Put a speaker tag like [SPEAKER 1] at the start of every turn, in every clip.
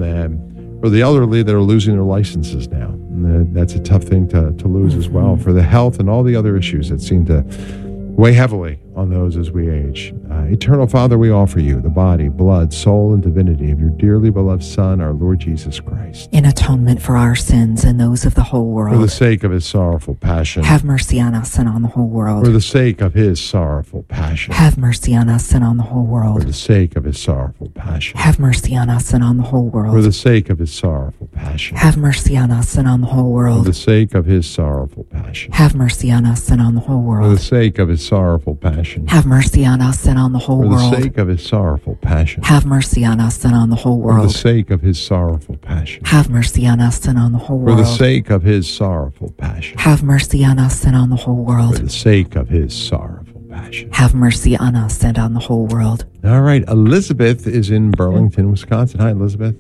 [SPEAKER 1] for the elderly that are losing their licenses now. And that's a tough thing to lose as well, for the health and all the other issues that seem to weigh heavily on those as we age. Eternal Father, we offer you the body, blood, soul, and divinity of your dearly beloved Son, our Lord Jesus Christ.
[SPEAKER 2] In atonement for our sins and those of the whole world.
[SPEAKER 1] For the sake of his sorrowful passion.
[SPEAKER 2] Have mercy on us and on the whole world.
[SPEAKER 1] For the sake of his sorrowful passion.
[SPEAKER 2] Have mercy on us and on the whole world.
[SPEAKER 1] For the sake of his sorrowful passion.
[SPEAKER 2] Have mercy on us and on the whole world.
[SPEAKER 1] For the sake of his sorrowful passion.
[SPEAKER 2] Have mercy on us and on the whole world.
[SPEAKER 1] For the sake of his sorrowful passion.
[SPEAKER 2] Have mercy on us and on the whole world.
[SPEAKER 1] For the sake of his sorrowful passion.
[SPEAKER 2] Have mercy on us and on the whole world.
[SPEAKER 1] For the sake of his sorrowful passion.
[SPEAKER 2] Have mercy on us and on the whole world.
[SPEAKER 1] For the sake of his sorrowful passion.
[SPEAKER 2] Have mercy on us and on the whole world.
[SPEAKER 1] For the sake of his sorrowful passion.
[SPEAKER 2] Have mercy on us and on the whole world.
[SPEAKER 1] For the sake of his sorrowful passion.
[SPEAKER 2] Have mercy on us and on the whole world.
[SPEAKER 1] All right. Elizabeth is in Burlington, Wisconsin. Hi, Elizabeth.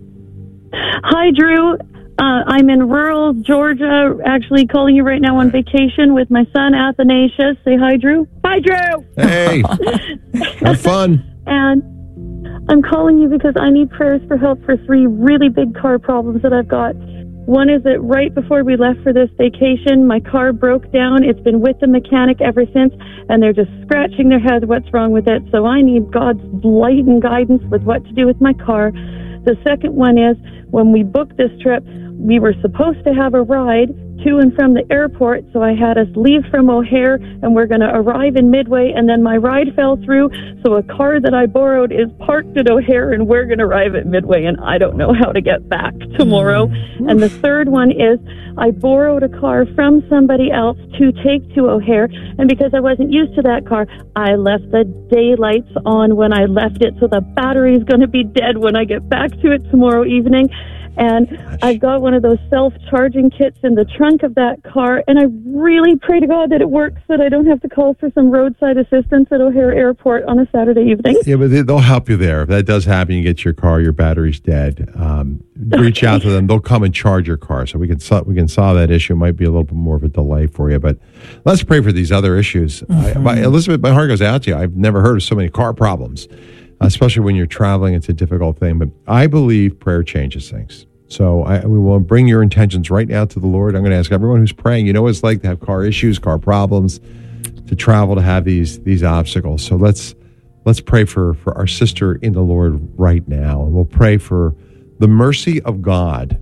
[SPEAKER 3] Hi, Drew. I'm in rural Georgia, actually calling you right now on vacation with my son, Athanasius. Say hi, Drew. Hi, Drew.
[SPEAKER 1] Hey. Have fun.
[SPEAKER 3] And I'm calling you because I need prayers for help for 3 really big car problems that I've got. One is that right before we left for this vacation, my car broke down. It's been with the mechanic ever since, and they're just scratching their heads what's wrong with it. So I need God's light and guidance with what to do with my car. The second one is, when we booked this trip, we were supposed to have a ride to and from the airport, so I had us leave from O'Hare, and we're going to arrive in Midway, and then my ride fell through, so a car that I borrowed is parked at O'Hare, and we're going to arrive at Midway, and I don't know how to get back tomorrow. And the third one is, I borrowed a car from somebody else to take to O'Hare, and because I wasn't used to that car, I left the daylights on when I left it, so the battery's going to be dead when I get back to it tomorrow evening. And I've got one of those self-charging kits in the trunk of that car, and I really pray to God that it works, so that I don't have to call for some roadside assistance at O'Hare Airport on a Saturday evening.
[SPEAKER 1] Yeah, but they'll help you there. If that does happen, you get your car, your battery's dead. Reach out to them. They'll come and charge your car, so we can solve that issue. It might be a little bit more of a delay for you, but let's pray for these other issues. Elizabeth, my heart goes out to you. I've never heard of so many car problems. Especially when you're traveling, it's a difficult thing. But I believe prayer changes things. So we will bring your intentions right now to the Lord. I'm going to ask everyone who's praying, you know what it's like to have car issues, car problems, to travel, to have these obstacles. So let's pray for our sister in the Lord right now. And we'll pray for the mercy of God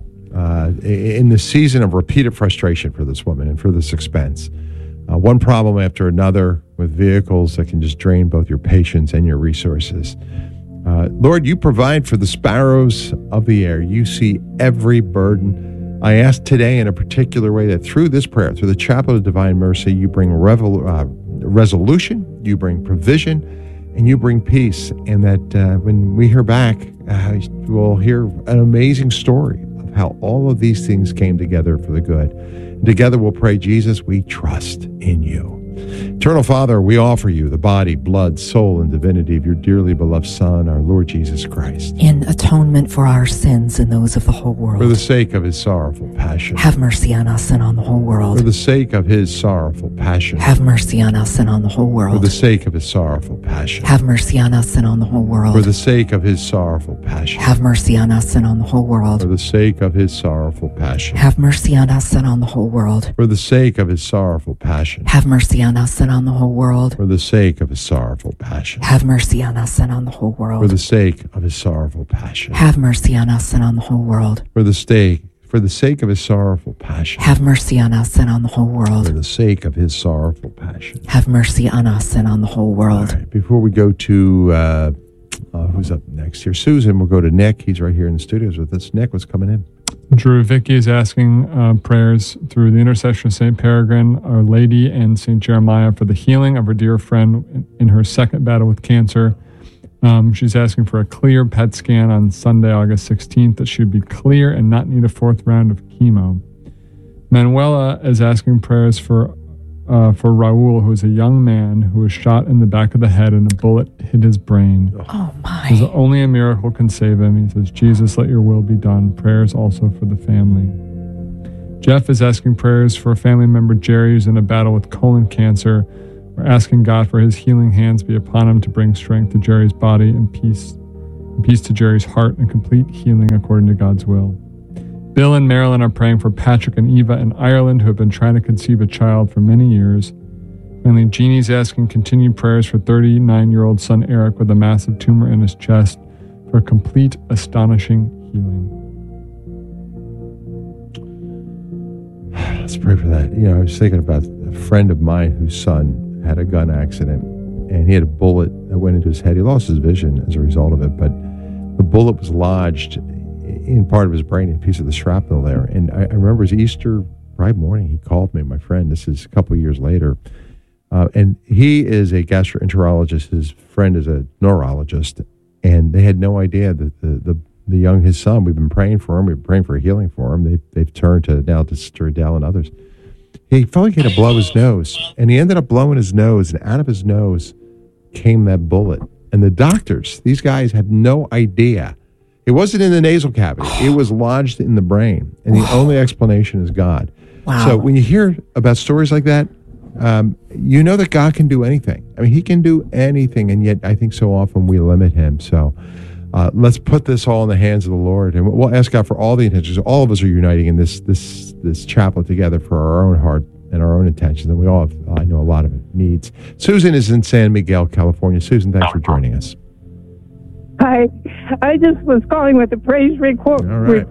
[SPEAKER 1] in the season of repeated frustration for this woman and for this expense. One problem after another with vehicles that can just drain both your patience and your resources. Lord, you provide for the sparrows of the air. You see every burden. I ask today in a particular way that through this prayer, through the Chaplet of Divine Mercy, you bring resolution, you bring provision, and you bring peace. And that when we hear back, we'll hear an amazing story of how all of these things came together for the good. And together we'll pray, Jesus, we trust in you. Eternal Father, we offer you the body, blood, soul, and divinity of your dearly beloved Son, our Lord Jesus Christ.
[SPEAKER 2] In atonement for our sins and those of the whole world.
[SPEAKER 1] For the sake of his sorrowful passion.
[SPEAKER 2] Have mercy on us and on the whole world.
[SPEAKER 1] For the sake of his sorrowful passion.
[SPEAKER 2] Have mercy on us and on the whole world.
[SPEAKER 1] For the sake of his sorrowful passion.
[SPEAKER 2] Have mercy on us and on the whole world.
[SPEAKER 1] For the sake of his sorrowful passion.
[SPEAKER 2] Have mercy on us and on the whole world.
[SPEAKER 1] For the sake of his sorrowful passion.
[SPEAKER 2] Have mercy on us and on the whole world.
[SPEAKER 1] For the sake of his sorrowful passion.
[SPEAKER 2] Have mercy on us and on the whole world.
[SPEAKER 1] For the sake of his sorrowful passion.
[SPEAKER 2] Have mercy on us and on the whole world.
[SPEAKER 1] For the sake of his sorrowful passion.
[SPEAKER 2] Have mercy on us and on the whole world.
[SPEAKER 1] For the sake of his sorrowful passion.
[SPEAKER 2] Have mercy on us and on the whole world.
[SPEAKER 1] For the sake of his sorrowful passion.
[SPEAKER 2] Have mercy on us and on the whole world.
[SPEAKER 1] All right, before we go to who's up next here, Susan, we'll go to Nick. He's right here in the studios with us. Nick, what's coming in?
[SPEAKER 4] Drew, Vicky is asking prayers through the intercession of St. Peregrine, Our Lady, and St. Jeremiah for the healing of her dear friend in her second battle with cancer. She's asking for a clear PET scan on Sunday, August 16th, that she would be clear and not need a 4th round of chemo. Manuela is asking prayers for Raul, who is a young man who was shot in the back of the head and a bullet hit his brain.
[SPEAKER 2] Oh, my.
[SPEAKER 4] Says only a miracle can save him. He says, Jesus, let your will be done. Prayers also for the family. Jeff is asking prayers for a family member, Jerry, who's in a battle with colon cancer. We're asking God for his healing hands be upon him to bring strength to Jerry's body and peace peace to Jerry's heart, and complete healing according to God's will. Bill and Marilyn are praying for Patrick and Eva in Ireland, who have been trying to conceive a child for many years. Finally, Jeannie's asking continued prayers for 39-year-old son Eric with a massive tumor in his chest for complete, astonishing healing.
[SPEAKER 1] Let's pray for that. I was thinking about a friend of mine whose son had a gun accident, and he had a bullet that went into his head. He lost his vision as a result of it, but the bullet was lodged in part of his brain, a piece of the shrapnel there. And I remember it was Easter Friday morning. He called me, my friend. This is a couple of years later. And he is a gastroenterologist. His friend is a neurologist. And they had no idea that his son, we've been praying for him. We've been praying for healing for him. They've turned to now to Sister Adele and others. He felt like he had to blow his nose. And he ended up blowing his nose. And out of his nose came that bullet. And the doctors, these guys have no idea. It wasn't in the nasal cavity. It was lodged in the brain. And the only explanation is God.
[SPEAKER 2] Wow.
[SPEAKER 1] So when you hear about stories like that, you know that God can do anything. I mean, he can do anything. And yet I think so often we limit him. So let's put this all in the hands of the Lord. And we'll ask God for all the intentions. All of us are uniting in this chaplet together for our own heart and our own intentions. And we all have, I know, a lot of needs. Susan is in San Miguel, California. Susan, thanks for joining us.
[SPEAKER 5] Hi. I just was calling with a praise report.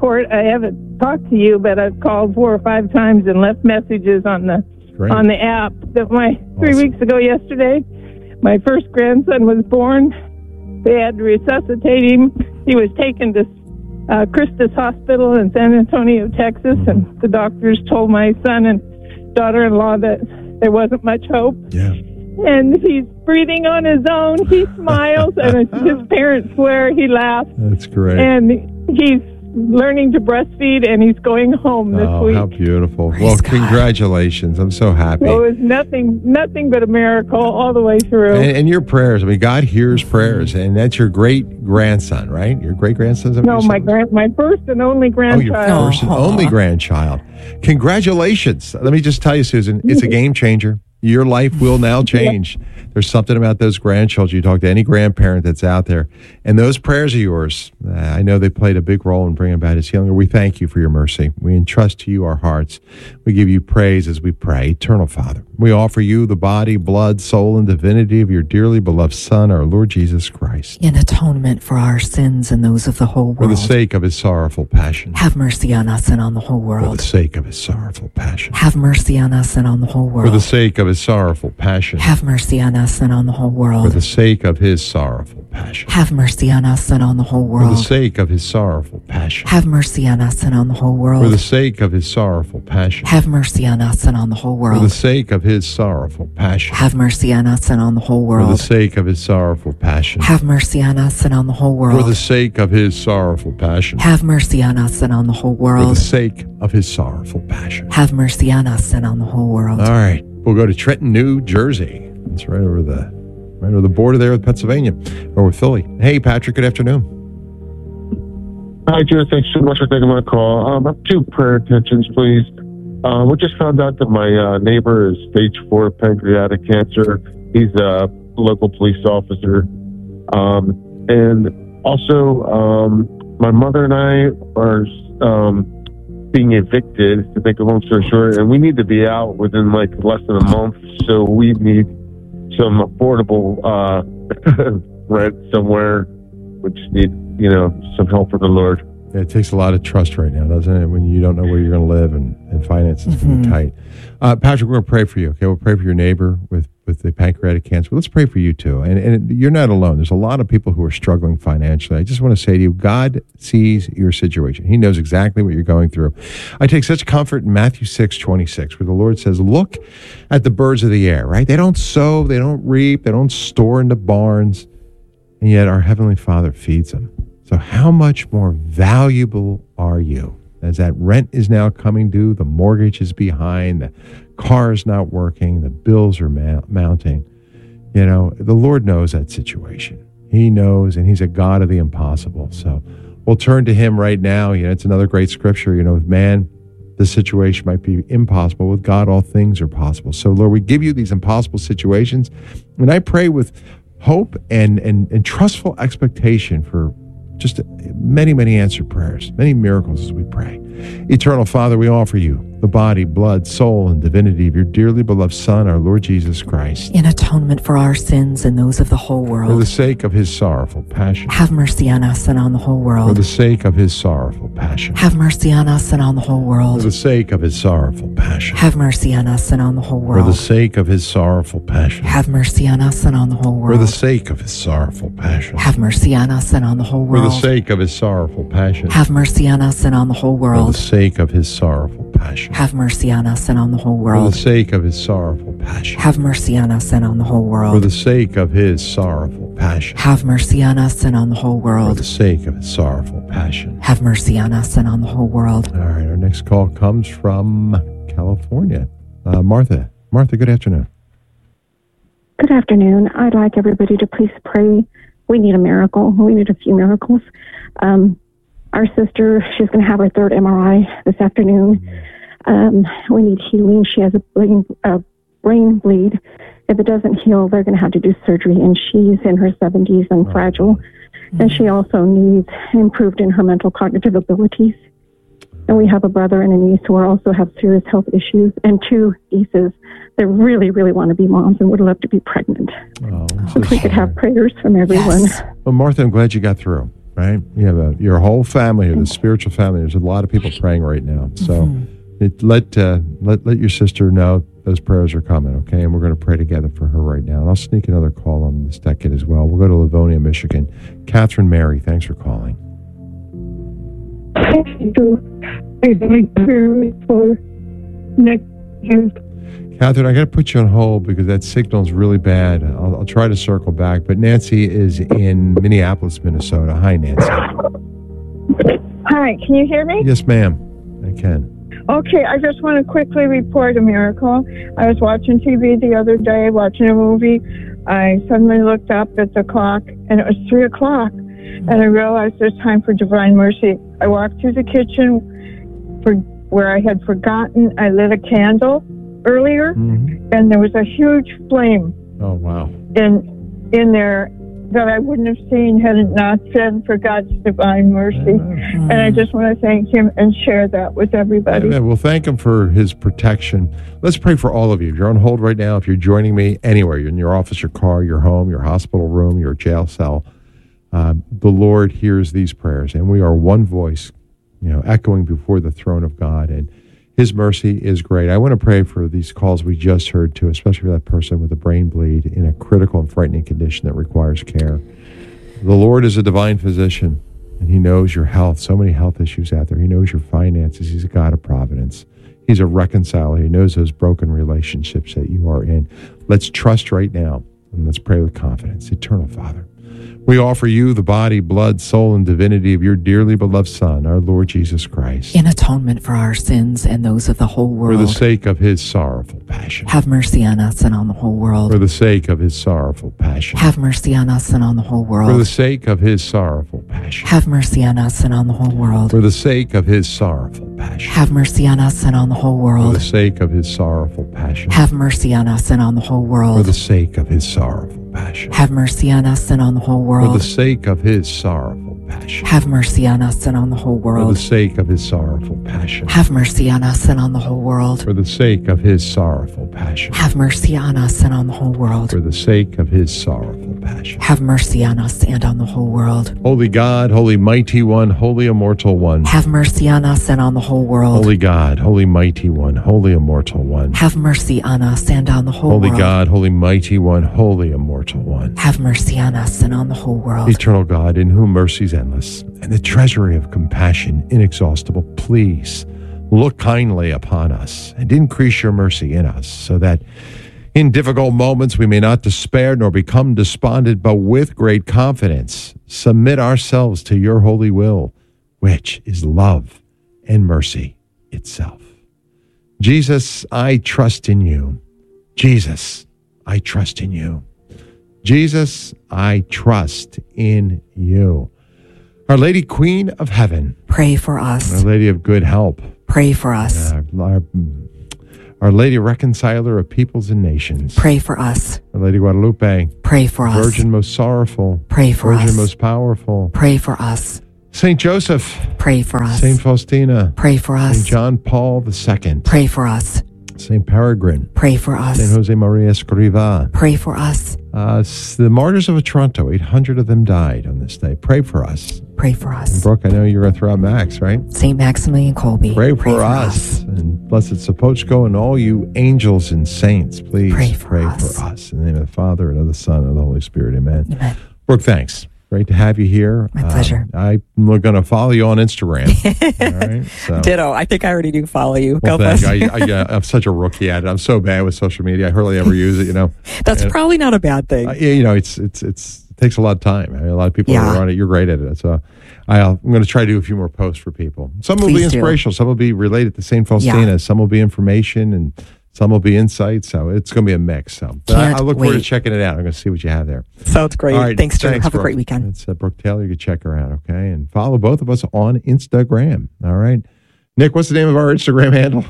[SPEAKER 5] I haven't talked to you, but I've called 4 or 5 times and left messages on the app. That 3 weeks ago yesterday, my first grandson was born. They had to resuscitate him. He was taken to Christus Hospital in San Antonio, Texas, and the doctors told my son and daughter-in-law that there wasn't much hope.
[SPEAKER 1] Yeah.
[SPEAKER 5] And he's breathing on his own. He smiles, and his parents swear he laughs.
[SPEAKER 1] That's great.
[SPEAKER 5] And he's learning to breastfeed, and he's going home this week.
[SPEAKER 1] How beautiful.
[SPEAKER 2] Praise
[SPEAKER 1] well,
[SPEAKER 2] God.
[SPEAKER 1] Congratulations. I'm so happy.
[SPEAKER 5] So it was nothing but a miracle all the way through.
[SPEAKER 1] And your prayers. I mean, God hears prayers, and that's your great-grandson, right? Your great-grandson?
[SPEAKER 5] No, my first and only grandchild.
[SPEAKER 1] Oh, your first and only grandchild. Congratulations. Let me just tell you, Susan, it's a game changer. Your life will now change. There's something about those grandchildren. You talk to any grandparent that's out there, and those prayers of yours, I know they played a big role in bringing about his healing. We thank you for your mercy. We entrust to you our hearts. We give you praise as we pray. Eternal Father, we offer you the body, blood, soul, and divinity of your dearly beloved Son, our Lord Jesus Christ.
[SPEAKER 2] In atonement for our sins and those of the whole world.
[SPEAKER 1] For the sake of his sorrowful passion.
[SPEAKER 2] Have mercy on us and on the whole world.
[SPEAKER 1] For the sake of his sorrowful passion.
[SPEAKER 2] Have mercy on us and on the whole world.
[SPEAKER 1] For the sake of his sorrowful passion.
[SPEAKER 2] Have mercy on us and on the whole
[SPEAKER 1] For
[SPEAKER 2] world.
[SPEAKER 1] the sake of his sorrowful passion.
[SPEAKER 2] Have mercy on us and on the whole
[SPEAKER 1] For
[SPEAKER 2] world.
[SPEAKER 1] the sake of his sorrowful passion.
[SPEAKER 2] Have mercy on us and on the whole
[SPEAKER 1] For the
[SPEAKER 2] world.
[SPEAKER 1] sake of his sorrowful passion.
[SPEAKER 2] Have mercy on us and on the whole
[SPEAKER 1] For the
[SPEAKER 2] world.
[SPEAKER 1] sake of his sorrowful passion.
[SPEAKER 2] Have mercy on us and on the whole
[SPEAKER 1] For the
[SPEAKER 2] world.
[SPEAKER 1] sake of his sorrowful passion.
[SPEAKER 2] Have mercy on us and on the whole
[SPEAKER 1] For the
[SPEAKER 2] world.
[SPEAKER 1] sake of his sorrowful passion.
[SPEAKER 2] Have mercy on us and on the whole
[SPEAKER 1] For the
[SPEAKER 2] world.
[SPEAKER 1] sake of his sorrowful passion.
[SPEAKER 2] Have mercy on us and on the whole world.
[SPEAKER 1] All right. We'll go to Trenton, New Jersey. It's right over the border there with Pennsylvania or with Philly. Hey, Patrick, good afternoon.
[SPEAKER 6] Hi, Joe. Thanks so much for taking my call. I have 2 prayer intentions, please. We just found out that my neighbor is stage 4 pancreatic cancer. He's a local police officer. And also, my mother and I are being evicted, to make a long story short, and we need to be out within less than a month. So we need some affordable rent somewhere. We just need, some help from the Lord.
[SPEAKER 1] Yeah, it takes a lot of trust right now, doesn't it? When you don't know where you're going to live and finances can be tight. Patrick, we're going to pray for you. Okay, we'll pray for your neighbor with the pancreatic cancer. But let's pray for you too. And you're not alone. There's a lot of people who are struggling financially. I just want to say to you, God sees your situation. He knows exactly what you're going through. I take such comfort in Matthew 6:26, where the Lord says, "Look at the birds of the air." Right? They don't sow, they don't reap, they don't store into barns, and yet our Heavenly Father feeds them. So how much more valuable are you? As that rent is now coming due, the mortgage is behind, the car is not working, the bills are mounting. The Lord knows that situation. He knows, and he's a God of the impossible. So we'll turn to him right now. It's another great scripture. With man, the situation might be impossible. With God, all things are possible. So Lord, we give you these impossible situations. And I pray with hope and trustful expectation for just many, many answered prayers, many miracles as we pray. Eternal Father, we offer you the body, blood, soul, and divinity of your dearly beloved Son, our Lord Jesus Christ,
[SPEAKER 2] in atonement for our sins and those of the whole
[SPEAKER 1] for
[SPEAKER 2] world.
[SPEAKER 1] the sake of his sorrowful passion.
[SPEAKER 2] Have mercy on us and on the whole
[SPEAKER 1] For
[SPEAKER 2] world.
[SPEAKER 1] the sake of his sorrowful passion.
[SPEAKER 2] Have mercy on us and on the whole
[SPEAKER 1] For
[SPEAKER 2] world.
[SPEAKER 1] the sake of his sorrowful passion.
[SPEAKER 2] Have mercy on us and on the whole
[SPEAKER 1] For the
[SPEAKER 2] world.
[SPEAKER 1] sake of his sorrowful passion.
[SPEAKER 2] Have mercy on us and on the whole
[SPEAKER 1] For the
[SPEAKER 2] world.
[SPEAKER 1] sake of his sorrowful passion.
[SPEAKER 2] Have mercy on us and on the whole
[SPEAKER 1] For the
[SPEAKER 2] world.
[SPEAKER 1] sake of his sorrowful passion.
[SPEAKER 2] Have mercy on us and on the whole
[SPEAKER 1] For the
[SPEAKER 2] world.
[SPEAKER 1] sake of his sorrowful passion.
[SPEAKER 2] Have mercy on us and on the whole
[SPEAKER 1] For the
[SPEAKER 2] world.
[SPEAKER 1] sake of his sorrowful passion.
[SPEAKER 2] Have mercy on us and on the whole
[SPEAKER 1] For
[SPEAKER 2] world.
[SPEAKER 1] the sake of his sorrowful passion.
[SPEAKER 2] Have mercy on us and on the whole
[SPEAKER 1] For
[SPEAKER 2] world.
[SPEAKER 1] the sake of his sorrowful passion.
[SPEAKER 2] Have mercy on us and on the whole world.
[SPEAKER 1] All right, our next call comes from California. Martha. Martha, good afternoon.
[SPEAKER 7] Good afternoon. I'd like everybody to please pray. We need a miracle. We need a few miracles. Our sister, she's going to have her third MRI this afternoon. We need healing. She has a brain bleed. If it doesn't heal, they're going to have to do surgery, and she's in her 70s and fragile. And she also needs improved in her mental cognitive abilities. And we have a brother and a niece who also have serious health issues, and two nieces that really, really want to be moms and would love to be pregnant.
[SPEAKER 1] Oh,
[SPEAKER 7] So if we could have prayers from everyone.
[SPEAKER 2] Yes.
[SPEAKER 1] Well, Martha, I'm glad you got through, right? You have your whole family, the spiritual family. There's a lot of people praying right now. So let your sister know those prayers are coming, okay? And we're going to pray together for her right now. And I'll sneak another call on this decade as well. We'll go to Livonia, Michigan. Catherine Mary, thanks for calling.
[SPEAKER 5] For next year.
[SPEAKER 1] Catherine, I got to put you on hold because that signal is really bad. I'll try to circle back. But Nancy is in Minneapolis, Minnesota. Hi, Nancy.
[SPEAKER 5] Hi, can you hear me?
[SPEAKER 1] Yes, ma'am. I can.
[SPEAKER 5] Okay, I just want to quickly report a miracle. I was watching TV the other day, watching a movie. I suddenly looked up at the clock, and it was 3 o'clock. And I realized it's time for Divine Mercy. I walked through the kitchen for where I had forgotten I lit a candle earlier, and there was a huge flame
[SPEAKER 1] Oh, wow.
[SPEAKER 5] in there that I wouldn't have seen had it not been for God's divine mercy. And I just want to thank him and share that with everybody.
[SPEAKER 1] Amen. We'll thank him for his protection. Let's pray for all of you. If you're on hold right now, if you're joining me anywhere, you're in your office, your car, your home, your hospital room, your jail cell, the Lord hears these prayers, and we are one voice, echoing before the throne of God, and his mercy is great. I want to pray for these calls we just heard too, especially for that person with a brain bleed in a critical and frightening condition that requires care. The Lord is a divine physician, and he knows your health, so many health issues out there. He knows your finances. He's a God of providence. He's a reconciler. He knows those broken relationships that you are in. Let's trust right now, and let's pray with confidence. Eternal Father, we offer you the body, blood, soul, and divinity of your dearly beloved Son, our Lord Jesus Christ,
[SPEAKER 2] In atonement for our sins and those of the whole
[SPEAKER 1] for
[SPEAKER 2] world.
[SPEAKER 1] the sake of his sorrowful passion.
[SPEAKER 2] Have mercy on us and on the whole world.
[SPEAKER 1] For the sake of his sorrowful passion.
[SPEAKER 2] Have mercy on us and on the whole
[SPEAKER 1] For the
[SPEAKER 2] world.
[SPEAKER 1] sake of his sorrowful passion.
[SPEAKER 2] Have mercy on us and on the whole world.
[SPEAKER 1] For the sake of his sorrowful passion.
[SPEAKER 2] Have mercy on us and on the whole
[SPEAKER 1] For
[SPEAKER 2] world.
[SPEAKER 1] the sake of his sorrowful passion.
[SPEAKER 2] Have mercy on us and on the whole
[SPEAKER 1] For
[SPEAKER 2] world.
[SPEAKER 1] the sake of his sorrowful passion.
[SPEAKER 2] Have mercy on us and on the whole
[SPEAKER 1] For the
[SPEAKER 2] world.
[SPEAKER 1] sake of his sorrowful passion.
[SPEAKER 2] Have mercy on us and on the whole
[SPEAKER 1] For the
[SPEAKER 2] world.
[SPEAKER 1] sake of his sorrowful passion.
[SPEAKER 2] Have mercy on us and on the whole world.
[SPEAKER 1] For the sake of his sorrowful passion.
[SPEAKER 2] Have mercy on us and on the whole world.
[SPEAKER 1] For the sake of his sorrowful passion.
[SPEAKER 2] Have mercy on us and on the whole world.
[SPEAKER 1] Holy God, holy mighty one, holy immortal one.
[SPEAKER 2] Have mercy on us and on the whole world.
[SPEAKER 1] Holy God, holy mighty one, holy immortal one.
[SPEAKER 2] Have mercy on us and on the whole
[SPEAKER 1] Holy
[SPEAKER 2] world.
[SPEAKER 1] God, holy mighty one, holy immortal one.
[SPEAKER 2] Have mercy on us and on the whole world.
[SPEAKER 1] Eternal God, in whom mercy is endless, and the treasury of compassion inexhaustible, please look kindly upon us and increase your mercy in us, so that in difficult moments we may not despair nor become despondent, but with great confidence submit ourselves to your holy will, which is love and mercy itself. Jesus, I trust in you. Jesus, I trust in you. Jesus, I trust in you. Our Lady Queen of Heaven,
[SPEAKER 2] Pray for
[SPEAKER 1] Our
[SPEAKER 2] us.
[SPEAKER 1] Lady of Good Help,
[SPEAKER 2] Pray for us.
[SPEAKER 1] our Our Lady Reconciler of Peoples and Nations.
[SPEAKER 2] Pray for us.
[SPEAKER 1] Our Lady Guadalupe.
[SPEAKER 2] Pray for us.
[SPEAKER 1] Virgin most sorrowful.
[SPEAKER 2] Pray for us.
[SPEAKER 1] Virgin most powerful.
[SPEAKER 2] Pray for us.
[SPEAKER 1] Saint Joseph.
[SPEAKER 2] Pray for us.
[SPEAKER 1] Saint Faustina.
[SPEAKER 2] Pray for us.
[SPEAKER 1] Saint John Paul II.
[SPEAKER 2] Pray for us.
[SPEAKER 1] Saint Peregrine.
[SPEAKER 2] Pray for us.
[SPEAKER 1] Saint Jose Maria Escrivá.
[SPEAKER 2] Pray for us.
[SPEAKER 1] The martyrs of Otranto, 800 of them died on this day. Pray for us.
[SPEAKER 2] Pray for us.
[SPEAKER 1] And Brooke, I know you're going to throw out Max, right?
[SPEAKER 2] Saint Maximilian Kolbe.
[SPEAKER 1] Pray for us. And Blessed Sopochko and all you angels and saints, please
[SPEAKER 2] pray for us.
[SPEAKER 1] In the name of the Father, and of the Son, and of the Holy Spirit. Amen.
[SPEAKER 2] Amen.
[SPEAKER 1] Brooke, thanks. Great to have you here.
[SPEAKER 2] My pleasure.
[SPEAKER 1] I'm going to follow you on Instagram. All right. So.
[SPEAKER 2] Ditto. I think I already do follow you.
[SPEAKER 1] Well, I'm such a rookie at it. I'm so bad with social media. I hardly ever use it.
[SPEAKER 2] That's probably not a bad thing.
[SPEAKER 1] It takes a lot of time. A lot of people are on it. You're great at it. So I'm going to try to do a few more posts for people. Some will be inspirational. Some will be related to St. Faustina. Some will be information, and some will be insights. So it's going to be a mix. So I look forward to checking it out. I'm going to see what you have there.
[SPEAKER 2] Sounds great.
[SPEAKER 1] All right,
[SPEAKER 2] thanks, Drew. Have
[SPEAKER 1] Brooke.
[SPEAKER 2] a great weekend.
[SPEAKER 1] It's Brooke Taylor. You can check her out, okay? And follow both of us on Instagram. All right. Nick, what's the name of our Instagram handle?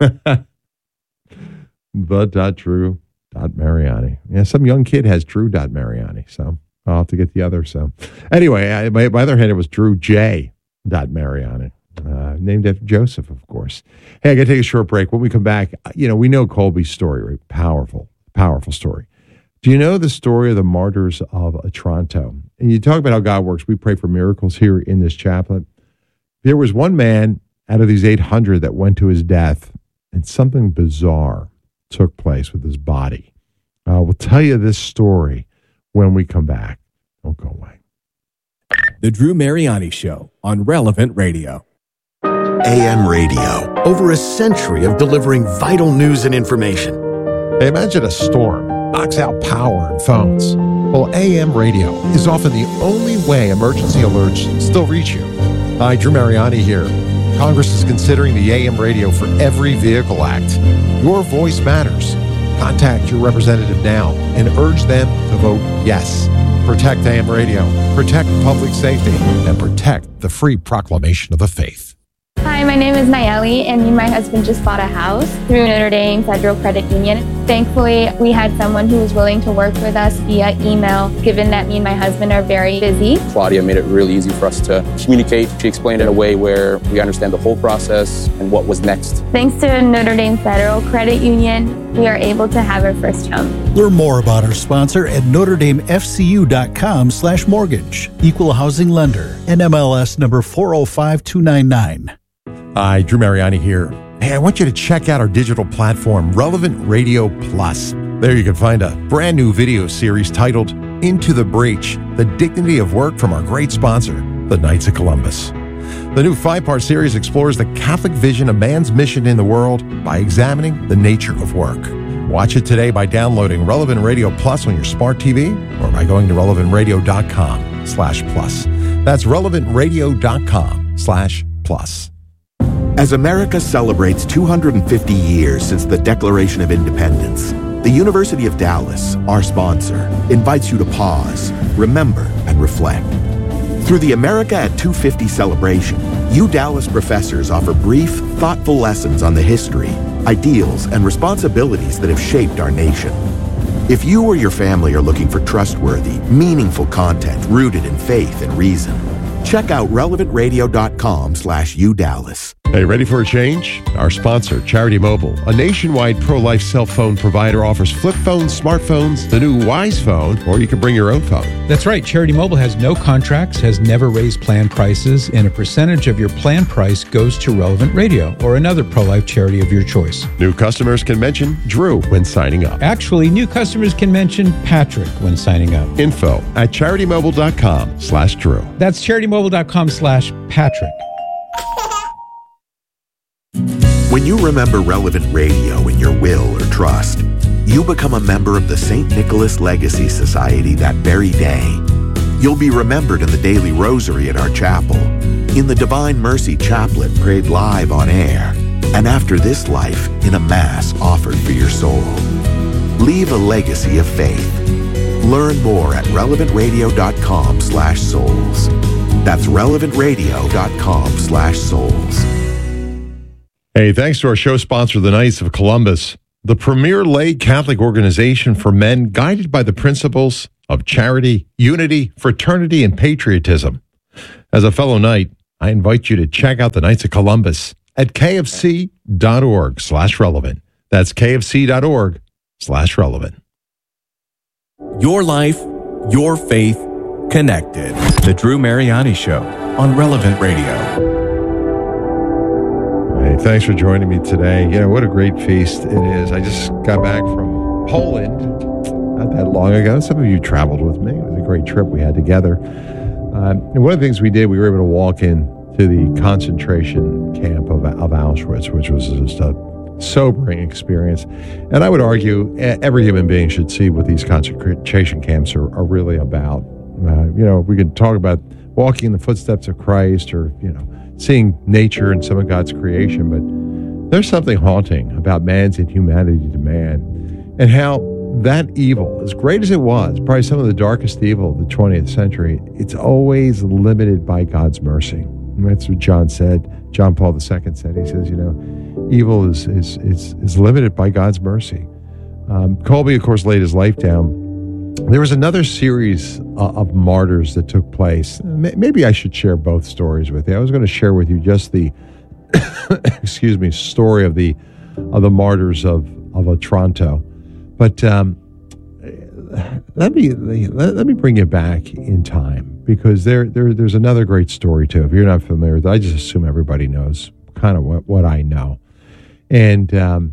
[SPEAKER 1] the.drew.mariani. Yeah, some young kid has drew.mariani, so I'll have to get the other. So anyway, my other handle was Drew J. Mariani. Named after Joseph, of course. Hey, I got to take a short break. When we come back, we know Colby's story, right? Powerful story. Do you know the story of the martyrs of Otranto? And you talk about how God works. We pray for miracles here in this chaplet. There was one man out of these 800 that went to his death, and something bizarre took place with his body. We'll tell you this story when we come back. Don't go away.
[SPEAKER 8] The Drew Mariani Show on Relevant Radio.
[SPEAKER 9] AM radio, over a century of delivering vital news and information.
[SPEAKER 1] Hey, imagine a storm knocks out power and phones. Well, AM radio is often the only way emergency alerts still reach you. Hi, Drew Mariani here. Congress is considering the AM radio for Every Vehicle Act. Your voice matters. Contact your representative now and urge them to vote yes. Protect AM radio, protect public safety, and protect the free proclamation of the faith.
[SPEAKER 10] Hi, my name is Nayeli, and me and my husband just bought a house through Notre Dame Federal Credit Union. Thankfully, we had someone who was willing to work with us via email, given that me and my husband are very busy.
[SPEAKER 11] Claudia made it really easy for us to communicate. She explained it in a way where we understand the whole process and what was next.
[SPEAKER 10] Thanks to Notre Dame Federal Credit Union, we are able to have our first home.
[SPEAKER 12] Learn more about our sponsor at NotreDameFCU.com/mortgage. Equal housing lender. NMLS number 405299.
[SPEAKER 1] Hi, Drew Mariani here. Hey, I want you to check out our digital platform, Relevant Radio Plus. There you can find a brand new video series titled Into the Breach, The Dignity of Work from our great sponsor, the Knights of Columbus. The new 5-part series explores the Catholic vision of man's mission in the world by examining the nature of work. Watch it today by downloading Relevant Radio Plus on your smart TV or by going to relevantradio.com/plus. That's relevantradio.com/plus.
[SPEAKER 9] As America celebrates 250 years since the Declaration of Independence, the University of Dallas, our sponsor, invites you to pause, remember, and reflect. Through the America at 250 celebration, you Dallas professors offer brief, thoughtful lessons on the history, ideals, and responsibilities that have shaped our nation. If you or your family are looking for trustworthy, meaningful content rooted in faith and reason, check out relevantradio.com/udallas.
[SPEAKER 1] Hey, ready for a change? Our sponsor, Charity Mobile, a nationwide pro-life cell phone provider, offers flip phones, smartphones, the new Wise phone, or you can bring your own phone.
[SPEAKER 13] That's right. Charity Mobile has no contracts, has never raised plan prices, and a percentage of your plan price goes to Relevant Radio or another pro-life charity of your choice.
[SPEAKER 1] New customers can mention Drew when signing up.
[SPEAKER 13] Actually, new customers can mention Patrick when signing up.
[SPEAKER 1] Info at CharityMobile.com/Drew.
[SPEAKER 13] That's CharityMobile.com/Patrick.
[SPEAKER 9] When you remember Relevant Radio in your will or trust, you become a member of the St. Nicholas Legacy Society that very day. You'll be remembered in the daily rosary at our chapel, in the Divine Mercy Chaplet prayed live on air, and after this life in a Mass offered for your soul. Leave a legacy of faith. Learn more at relevantradio.com/souls. That's relevantradio.com/souls.
[SPEAKER 1] Hey, thanks to our show sponsor, the Knights of Columbus, the premier lay Catholic organization for men guided by the principles of charity, unity, fraternity, and patriotism. As a fellow Knight, I invite you to check out the Knights of Columbus at kfc.org/relevant. That's kfc.org/relevant.
[SPEAKER 8] Your life, your faith, connected. The Drew Mariani Show on Relevant Radio.
[SPEAKER 1] Hey, thanks for joining me today. You know, what a great feast it is. I just got back from Poland not that long ago. Some of you traveled with me. It was a great trip we had together. And one of the things we did, we were able to walk in to the concentration camp of Auschwitz, which was just a sobering experience. And I would argue every human being should see what these concentration camps are really about. We could talk about walking in the footsteps of Christ or, seeing nature and some of God's creation, but there's something haunting about man's inhumanity to man and how that evil, as great as it was, probably some of the darkest evil of the 20th century, it's always limited by God's mercy. And that's what John said. John Paul II said, he says, evil is limited by God's mercy. Colby, of course, laid his life down. There was another series of martyrs that took place. Maybe I should share both stories with you. I was going to share with you just the, story of the martyrs of Otranto. But let me bring you back in time, because there's another great story too. If you're not familiar with it, I just assume everybody knows kind of what I know. And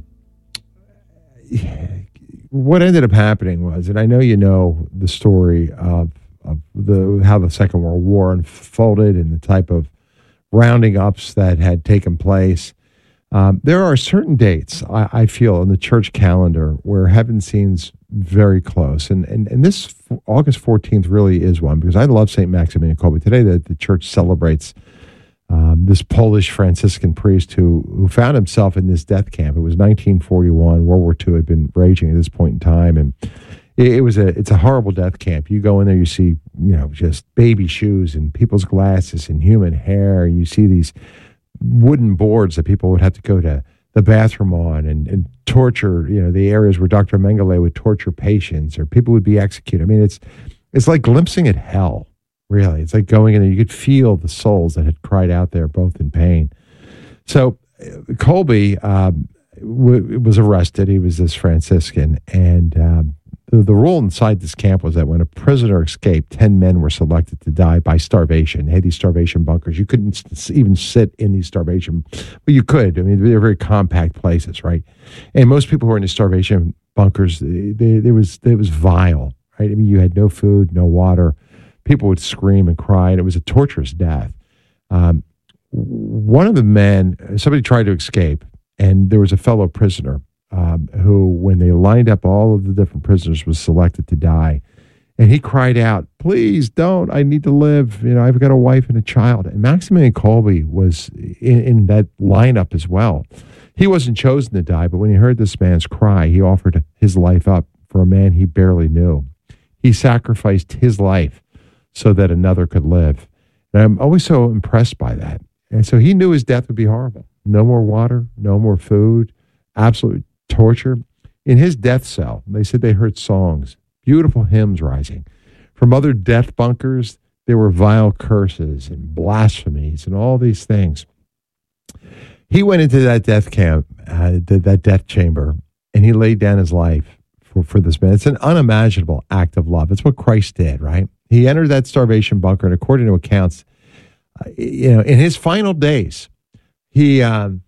[SPEAKER 1] what ended up happening was, and I know you know the story of how the Second World War unfolded and the type of rounding ups that had taken place. There are certain dates, I feel, in the church calendar where heaven seems very close. And this August 14th really is one, because I love St. Maximilian Kolbe. Today the church celebrates this Polish Franciscan priest who found himself in this death camp. It was 1941. World War II had been raging at this point in time. And it's a horrible death camp. You go in there, you see, just baby shoes and people's glasses and human hair. You see these wooden boards that people would have to go to the bathroom on and torture, the areas where Dr. Mengele would torture patients or people would be executed. I mean, it's like glimpsing at hell, really. It's like going in there. You could feel the souls that had cried out there, both in pain. So Kolbe was arrested. He was this Franciscan, and the rule inside this camp was that when a prisoner escaped, 10 men were selected to die by starvation. They had these starvation bunkers. You couldn't even sit in these starvation, but you could. I mean, they're very compact places, right? And most people who were in the starvation bunkers, it was vile, right? I mean, you had no food, no water. People would scream and cry, and it was a torturous death. One of the men, somebody tried to escape, and there was a fellow prisoner who, when they lined up all of the different prisoners, was selected to die. And he cried out, "Please don't, I need to live. I've got a wife and a child." And Maximilian Kolbe was in that lineup as well. He wasn't chosen to die, but when he heard this man's cry, he offered his life up for a man he barely knew. He sacrificed his life so that another could live. And I'm always so impressed by that. And so he knew his death would be horrible. No more water, no more food, absolute torture. In his death cell, they said they heard songs, beautiful hymns rising. From other death bunkers, there were vile curses and blasphemies and all these things. He went into that death camp, that death chamber, and he laid down his life for this man. It's an unimaginable act of love. It's what Christ did, right? He entered that starvation bunker, and according to accounts, in his final days, he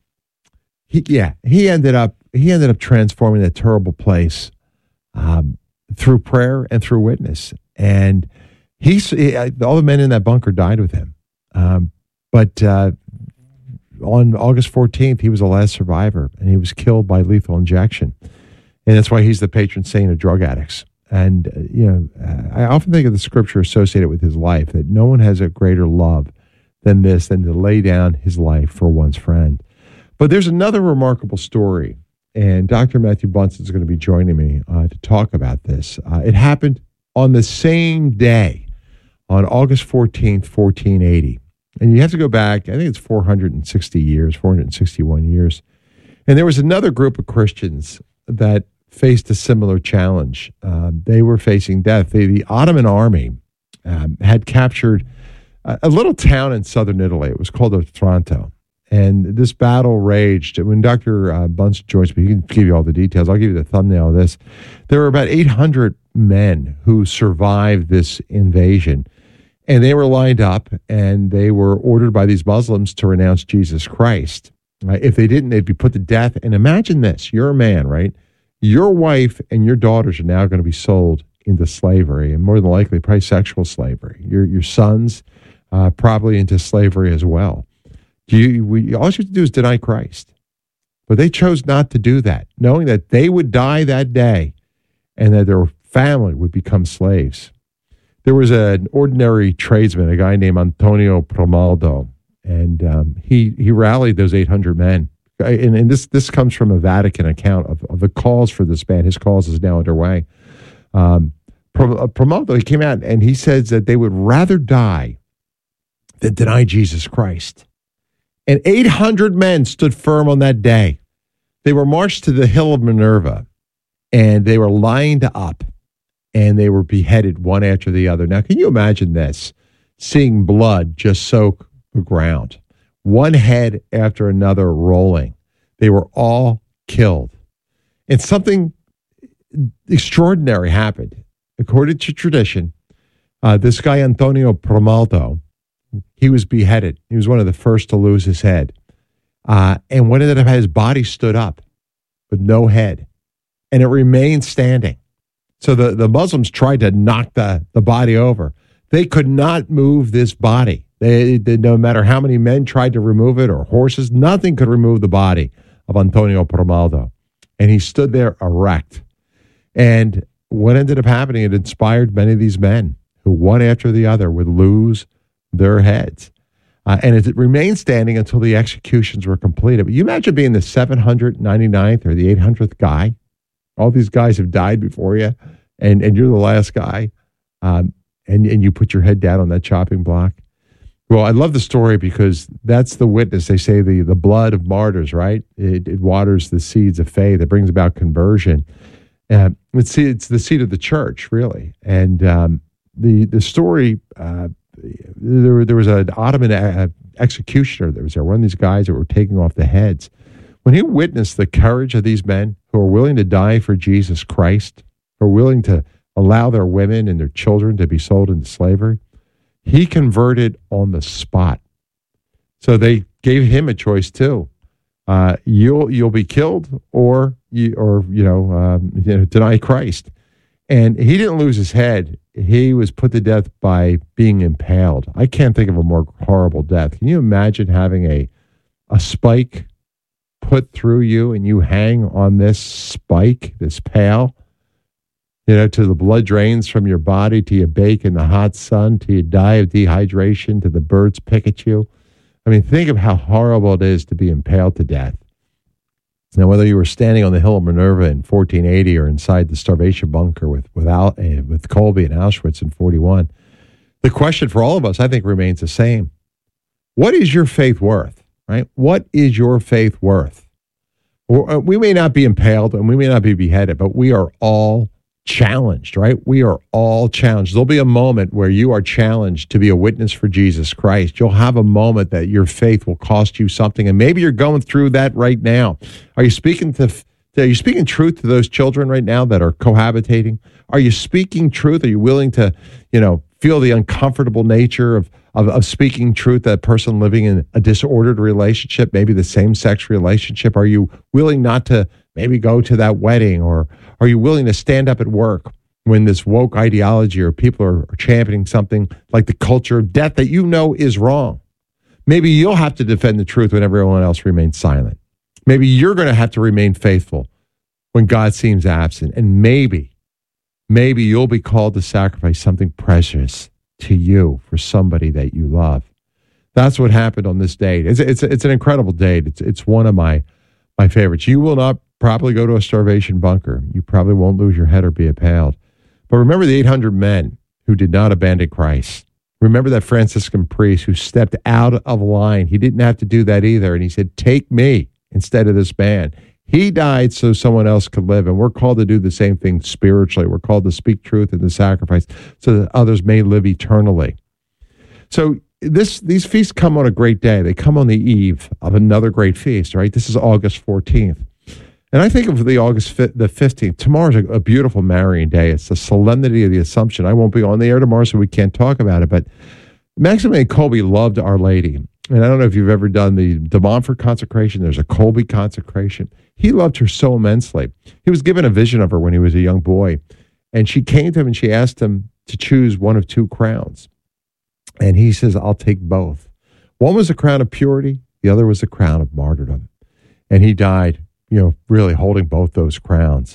[SPEAKER 1] ended up transforming that terrible place through prayer and through witness. And all the men in that bunker died with him. But on August 14th, he was the last survivor, and he was killed by lethal injection. And that's why he's the patron saint of drug addicts. And, I often think of the scripture associated with his life, that no one has a greater love than to lay down his life for one's friend. But there's another remarkable story, and Dr. Matthew Bunson is going to be joining me to talk about this. It happened on the same day, on August 14th, 1480. And you have to go back, I think it's 461 years. And there was another group of Christians that faced a similar challenge. They were facing death. The Ottoman army had captured a little town in southern Italy. It was called Otranto. And this battle raged. When Dr. Bunce joins me, he can give you all the details. I'll give you the thumbnail of this. There were about 800 men who survived this invasion. And they were lined up, and they were ordered by these Muslims to renounce Jesus Christ. If they didn't, they'd be put to death. And imagine this. You're a man, right? Your wife and your daughters are now going to be sold into slavery, and more than likely, probably sexual slavery. Your sons probably into slavery as well. All you have to do is deny Christ. But they chose not to do that, knowing that they would die that day and that their family would become slaves. There was an ordinary tradesman, a guy named Antonio Promaldo, and he rallied those 800 men. And this comes from a Vatican account of the cause for this man. His cause is now underway. Promaldo, he came out and he says that they would rather die than deny Jesus Christ. And 800 men stood firm on that day. They were marched to the hill of Minerva, and they were lined up, and they were beheaded one after the other. Now, can you imagine this? Seeing blood just soak the ground, one head after another rolling. They were all killed. And something extraordinary happened. According to tradition, this guy, Antonio Promaldo, he was beheaded. He was one of the first to lose his head. And what ended up, his body stood up with no head, and it remained standing. So the Muslims tried to knock the body over. They could not move this body. No matter how many men tried to remove it or horses, nothing could remove the body of Antonio Promaldo. And he stood there erect. And what ended up happening, it inspired many of these men who one after the other would lose their heads. And it remained standing until the executions were completed. But you imagine being the 799th or the 800th guy. All these guys have died before you, and you're the last guy, and you put your head down on that chopping block. Well, I love the story because that's the witness. They say the blood of martyrs, right? It waters the seeds of faith. It brings about conversion. It's the seed of the church, really. And the story... There was an Ottoman executioner that was there, one of these guys that were taking off the heads. When he witnessed the courage of these men who are willing to die for Jesus Christ, who are willing to allow their women and their children to be sold into slavery, he converted on the spot. So they gave him a choice too. You'll be killed or deny Christ. And he didn't lose his head. He was put to death by being impaled. I can't think of a more horrible death. Can you imagine having a spike put through you and you hang on this spike, this pale, till the blood drains from your body, till you bake in the hot sun, till you die of dehydration, till the birds pick at you? I mean, think of how horrible it is to be impaled to death. Now, whether you were standing on the hill of Minerva in 1480 or inside the starvation bunker with Kolbe and Auschwitz in 41, the question for all of us, I think, remains the same. What is your faith worth, right? What is your faith worth? We may not be impaled and we may not be beheaded, but we are all challenged, right? We are all challenged. There'll be a moment where you are challenged to be a witness for Jesus Christ. You'll have a moment that your faith will cost you something, and maybe you're going through that right now. Are you speaking truth to those children right now that are cohabitating? Are you speaking truth? Are you willing to, feel the uncomfortable nature of speaking truth to that person living in a disordered relationship, maybe the same-sex relationship? Are you willing not to maybe go to that wedding, or are you willing to stand up at work when this woke ideology or people are championing something like the culture of death that is wrong? Maybe you'll have to defend the truth when everyone else remains silent. Maybe you're going to have to remain faithful when God seems absent. And maybe you'll be called to sacrifice something precious to you for somebody that you love. That's what happened on this date. It's an incredible date. It's one of my favorites. You will not probably go to a starvation bunker. You probably won't lose your head or be impaled. But remember the 800 men who did not abandon Christ. Remember that Franciscan priest who stepped out of line? He didn't have to do that either. And he said, take me instead of this man. He died so someone else could live. And we're called to do the same thing spiritually. We're called to speak truth in the sacrifice so that others may live eternally. So these feasts come on a great day. They come on the eve of another great feast, right? This is August 14th. And I think of the the 15th. Tomorrow's a beautiful marrying day. It's the solemnity of the Assumption. I won't be on the air tomorrow, so we can't talk about it. But Maximilian Kolbe loved Our Lady. And I don't know if you've ever done the De Montfort consecration. There's a Kolbe consecration. He loved her so immensely. He was given a vision of her when he was a young boy. And she came to him and she asked him to choose one of two crowns. And he says, I'll take both. One was a crown of purity. The other was a crown of martyrdom. And he died, really holding both those crowns.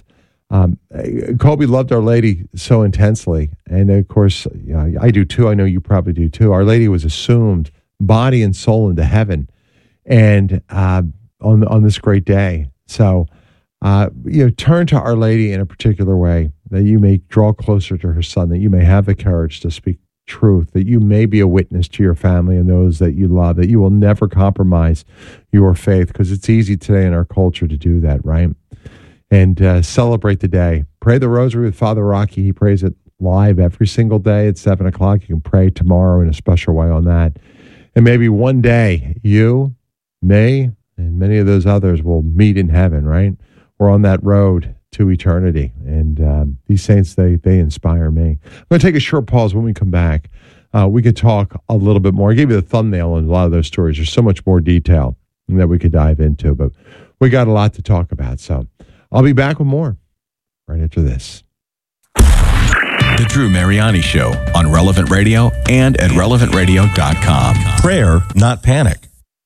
[SPEAKER 1] Kolbe loved Our Lady so intensely. And of course, I do too. I know you probably do too. Our Lady was assumed body and soul into heaven and on this great day. So, turn to Our Lady in a particular way that you may draw closer to her Son, that you may have the courage to speak truth, that you may be a witness to your family and those that you love, that you will never compromise your faith, because it's easy today in our culture to do that, right? And celebrate the day. Pray the Rosary with Father Rocky. He prays it live every single day at 7 o'clock. You can pray tomorrow in a special way on that. And maybe one day you, me, and many of those others will meet in heaven, right? We're on that road to eternity. And these saints, they inspire me. I'm going to take a short pause. When we come back, we could talk a little bit more. I gave you the thumbnail on a lot of those stories. There's so much more detail that we could dive into, but we got a lot to talk about. So I'll be back with more right after this.
[SPEAKER 8] The Drew Mariani Show on Relevant Radio and at relevantradio.com. Prayer, not panic.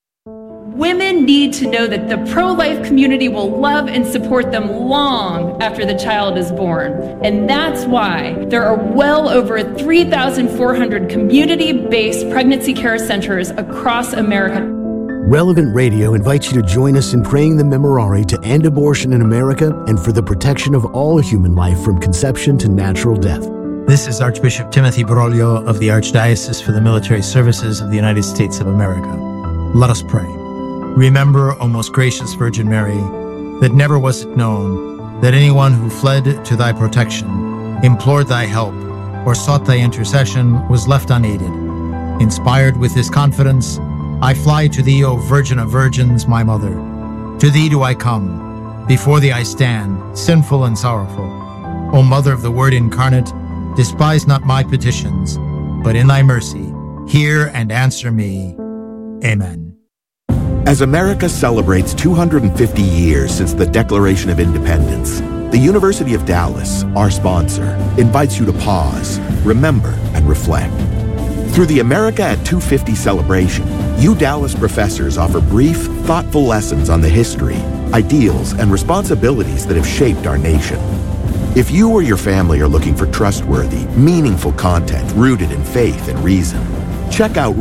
[SPEAKER 14] Women need to know that the pro-life community will love and support them long after the child is born. And that's why there are well over 3,400 community-based pregnancy care centers across America.
[SPEAKER 15] Relevant Radio invites you to join us in praying the Memorare to end abortion in America and for the protection of all human life from conception to natural death.
[SPEAKER 16] This is Archbishop Timothy Broglio of the Archdiocese for the Military Services of the United States of America. Let us pray. Remember, O most gracious Virgin Mary, that never was it known that anyone who fled to thy protection, implored thy help, or sought thy intercession was left unaided. Inspired with this confidence, I fly to thee, O Virgin of Virgins, my Mother. To thee do I come. Before thee I stand, sinful and sorrowful. O Mother of the Word incarnate, despise not my petitions, but in thy mercy, hear and answer me. Amen.
[SPEAKER 9] As America celebrates 250 years since the Declaration of Independence, the University of Dallas, our sponsor, invites you to pause, remember, and reflect. Through the America at 250 celebration, Dallas professors offer brief, thoughtful lessons on the history, ideals, and responsibilities that have shaped our nation. If you or your family are looking for trustworthy, meaningful content rooted in faith and reason, check out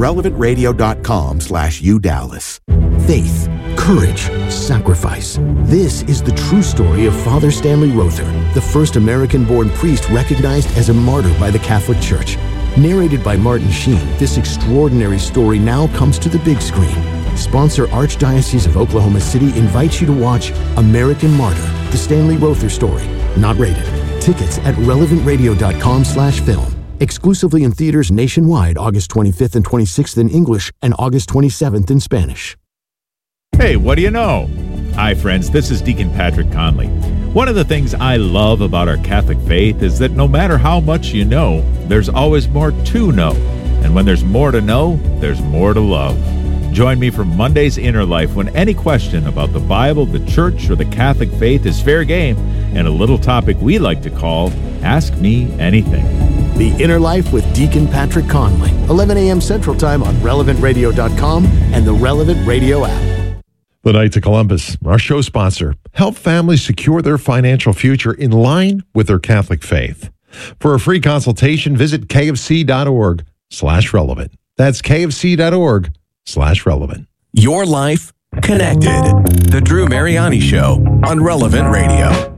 [SPEAKER 9] relevantradio.com/UDallas.
[SPEAKER 15] Faith, courage, sacrifice. This is the true story of Father Stanley Rother, the first American-born priest recognized as a martyr by the Catholic Church. Narrated by Martin Sheen, this extraordinary story now comes to the big screen. Sponsor Archdiocese of Oklahoma City invites you to watch American Martyr, the Stanley Rother story. Not rated. Tickets at relevantradio.com/film. Exclusively in theaters nationwide August 25th and 26th in English and August 27th in Spanish.
[SPEAKER 17] Hey, what do you know? Hi, friends. This is Deacon Patrick Conley. One of the things I love about our Catholic faith is that no matter how much you know, there's always more to know. And when there's more to know, there's more to love. Join me for Monday's Inner Life when any question about the Bible, the Church, or the Catholic faith is fair game and a little topic we like to call Ask Me Anything.
[SPEAKER 15] The Inner Life with Deacon Patrick Conley, 11 a.m. Central Time on relevantradio.com and the Relevant Radio app.
[SPEAKER 1] The Knights of Columbus, our show sponsor, help families secure their financial future in line with their Catholic faith. For a free consultation, visit kfc.org/relevant. That's kfc.org/relevant.
[SPEAKER 8] Your life connected. The Drew Mariani Show on Relevant Radio.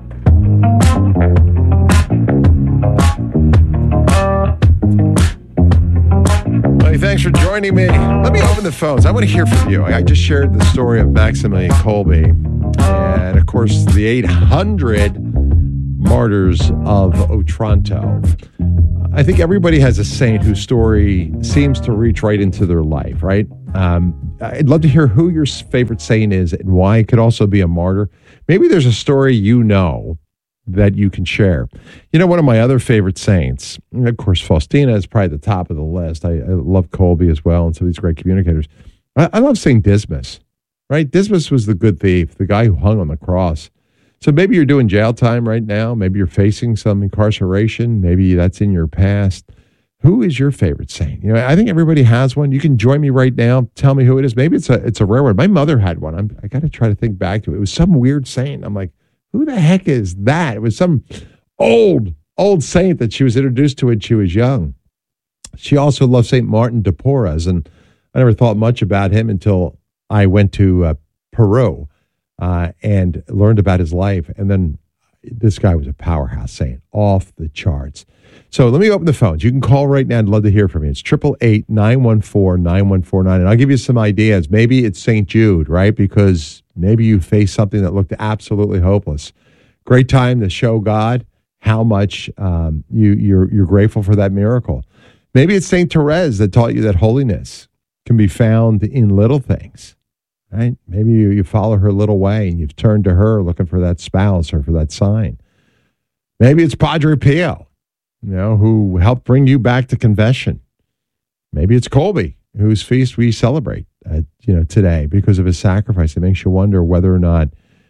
[SPEAKER 1] everybody. Thanks for joining me. Let me open the phones. I want to hear from you. I just shared the story of Maximilian Kolbe and, of course, the 800 martyrs of Otranto. I think everybody has a saint whose story seems to reach right into their life, right? I'd love to hear who your favorite saint is and why. It could also be a martyr. Maybe there's a story you know that you can share. You know, one of my other favorite saints, of course, Faustina is probably the top of the list. I love Kolbe as well and some of these great communicators. I love St. Dismas, right? Dismas was the good thief, the guy who hung on the cross. So maybe you're doing jail time right now. Maybe you're facing some incarceration. Maybe that's in your past. Who is your favorite saint? You know, I think everybody has one. You can join me right now. Tell me who it is. Maybe it's a rare one. My mother had one. I got to try to think back to it. It was some weird saint. I'm like, who the heck is that? It was some old saint that she was introduced to when she was young. She also loved St. Martin de Porres, and I never thought much about him until I went to Peru and learned about his life. And then this guy was a powerhouse saint, off the charts. So let me open the phones. You can call right now. I'd love to hear from you. It's 888-914-9149. And I'll give you some ideas. Maybe it's St. Jude, right? Because maybe you faced something that looked absolutely hopeless. Great time to show God how much you're grateful for that miracle. Maybe it's St. Therese that taught you that holiness can be found in little things, right? Maybe you follow her little way and you've turned to her looking for that spouse or for that sign. Maybe it's Padre Pio, who helped bring you back to confession. Maybe it's Kolbe, whose feast we celebrate, today because of his sacrifice. It makes you wonder whether or not,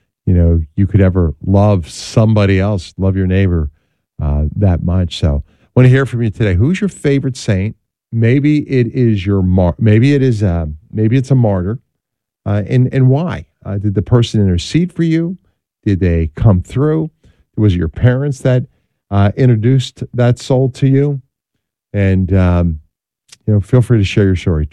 [SPEAKER 1] you could ever love somebody else, love your neighbor that much. So I want to hear from you today. Who's your favorite saint? Maybe it is maybe it's a martyr, and why? Did the person intercede for you? Did they come through? Was it your parents that introduced that soul to you? And feel free to share your story.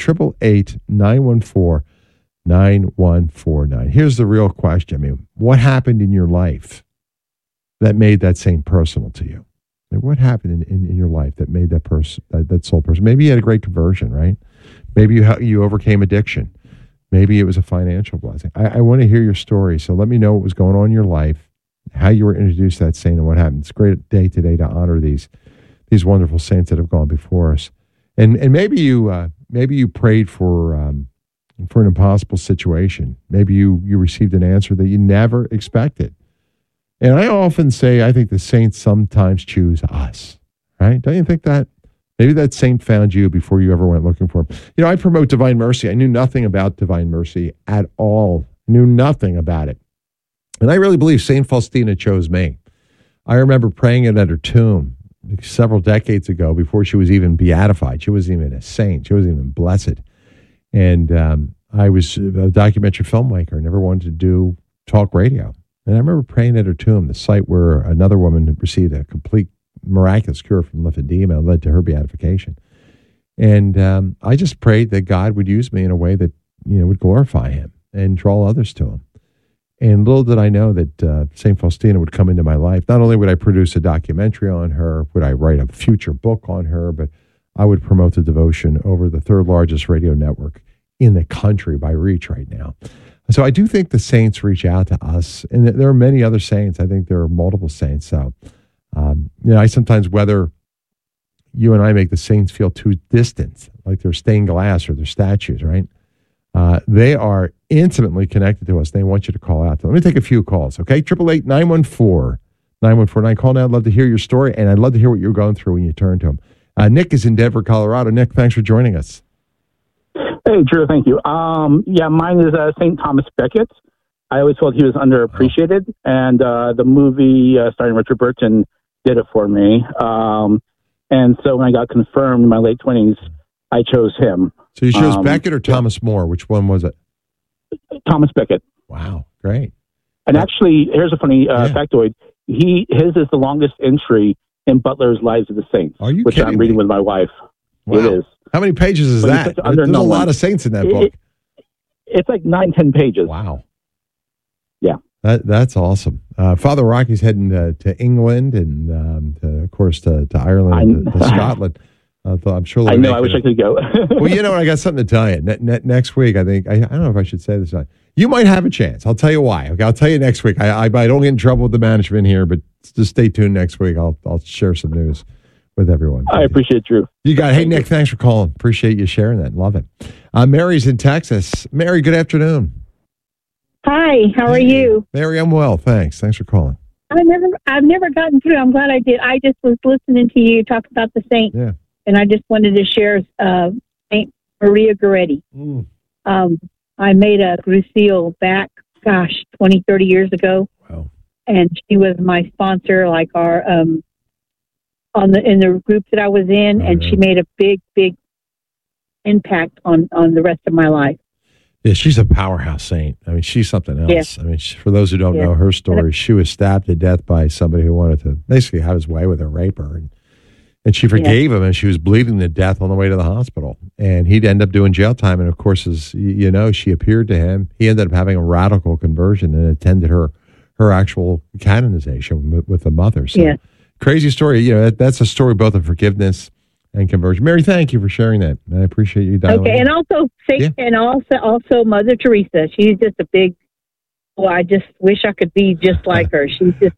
[SPEAKER 1] 888-914-9149. Here's the real question. I mean, what happened in your life that made that saint personal to you? And what happened in your life that made that person, that soul person? Maybe you had a great conversion, right? Maybe you overcame addiction. Maybe it was a financial blessing. I want to hear your story. So let me know what was going on in your life, how you were introduced to that saint, and what happened. It's a great day today to honor these wonderful saints that have gone before us. And maybe you prayed for an impossible situation. Maybe you received an answer that you never expected. And I often say, I think the saints sometimes choose us, right? Don't you think that? Maybe that saint found you before you ever went looking for him. I promote Divine Mercy. I knew nothing about Divine Mercy at all. Knew nothing about it. And I really believe St. Faustina chose me. I remember praying it at her tomb several decades ago before she was even beatified. She wasn't even a saint. She wasn't even blessed. And I was a documentary filmmaker. Never wanted to do talk radio. And I remember praying at her tomb, the site where another woman had received a complete miraculous cure from lymphedema led to her beatification. And I just prayed that God would use me in a way that, would glorify him and draw others to him. And little did I know that St. Faustina would come into my life. Not only would I produce a documentary on her, would I write a future book on her, but I would promote the devotion over the third largest radio network in the country by reach right now. So I do think the saints reach out to us, and there are many other saints. I think there are multiple saints. So, I sometimes, whether you and I make the saints feel too distant, like they're stained glass or they're statues, right? They are intimately connected to us. They want you to call out. Let me take a few calls, okay? 888-914-9149. Call now. I'd love to hear your story, and I'd love to hear what you're going through when you turn to him. Nick is in Denver, Colorado. Nick, thanks for joining us.
[SPEAKER 18] Hey, Drew, thank you. Mine is St. Thomas Becket. I always felt he was underappreciated, and the movie starring Richard Burton did it for me. And so when I got confirmed in my late 20s, I chose him.
[SPEAKER 1] So you chose Becket or Thomas More? Which one was it?
[SPEAKER 18] Thomas Becket.
[SPEAKER 1] Wow, great.
[SPEAKER 18] And actually, here's a funny factoid. His is the longest entry in Butler's Lives of the Saints,
[SPEAKER 1] Are you
[SPEAKER 18] which
[SPEAKER 1] kidding
[SPEAKER 18] I'm reading
[SPEAKER 1] me?
[SPEAKER 18] with my wife.
[SPEAKER 1] Wow.
[SPEAKER 18] It is.
[SPEAKER 1] How many pages is that? There's a lot of saints in that book.
[SPEAKER 18] It's like 9-10 pages.
[SPEAKER 1] Wow.
[SPEAKER 18] Yeah.
[SPEAKER 1] That's awesome. Father Rocky's heading to England and, of course, to Ireland, to Scotland. I'm sure.
[SPEAKER 18] I know. I wish I could go.
[SPEAKER 1] Well, you know what? I got something to tell you. Next week, I think, I don't know if I should say this. You might have a chance. I'll tell you why. Okay, I'll tell you next week. I don't get in trouble with the management here, but just stay tuned next week. I'll share some news with everyone.
[SPEAKER 18] I appreciate Drew.
[SPEAKER 1] You got it. Hey, Nick, thanks for calling. Appreciate you sharing that. Love it. Mary's in Texas. Mary, good afternoon.
[SPEAKER 19] Hi, how are you?
[SPEAKER 1] Mary, I'm well. Thanks for calling.
[SPEAKER 19] I've never gotten through. I'm glad I did. I just was listening to you talk about the saint.
[SPEAKER 1] Yeah.
[SPEAKER 19] And I just wanted to share Saint Maria Goretti. I made a Grucille back, 20, 30 years ago.
[SPEAKER 1] Wow.
[SPEAKER 19] And she was my sponsor, like our in the group that I was in, and she made a big, big impact on the rest of my life.
[SPEAKER 1] Yeah, she's a powerhouse saint. I mean, she's something else.
[SPEAKER 19] Yeah.
[SPEAKER 1] I mean, for those who don't know her story, she was stabbed to death by somebody who wanted to basically have his way with her, rape her. And she forgave him, and she was bleeding to death on the way to the hospital. And he'd end up doing jail time. And, of course, as you know, she appeared to him. He ended up having a radical conversion and attended her actual canonization with the mother. So, crazy story. You know, that's a story both of forgiveness and conversion. Mary, thank you for sharing that. I appreciate you dialing in.
[SPEAKER 19] And also Mother Teresa. She's just a big. Well, I just wish I could be just like her. She's just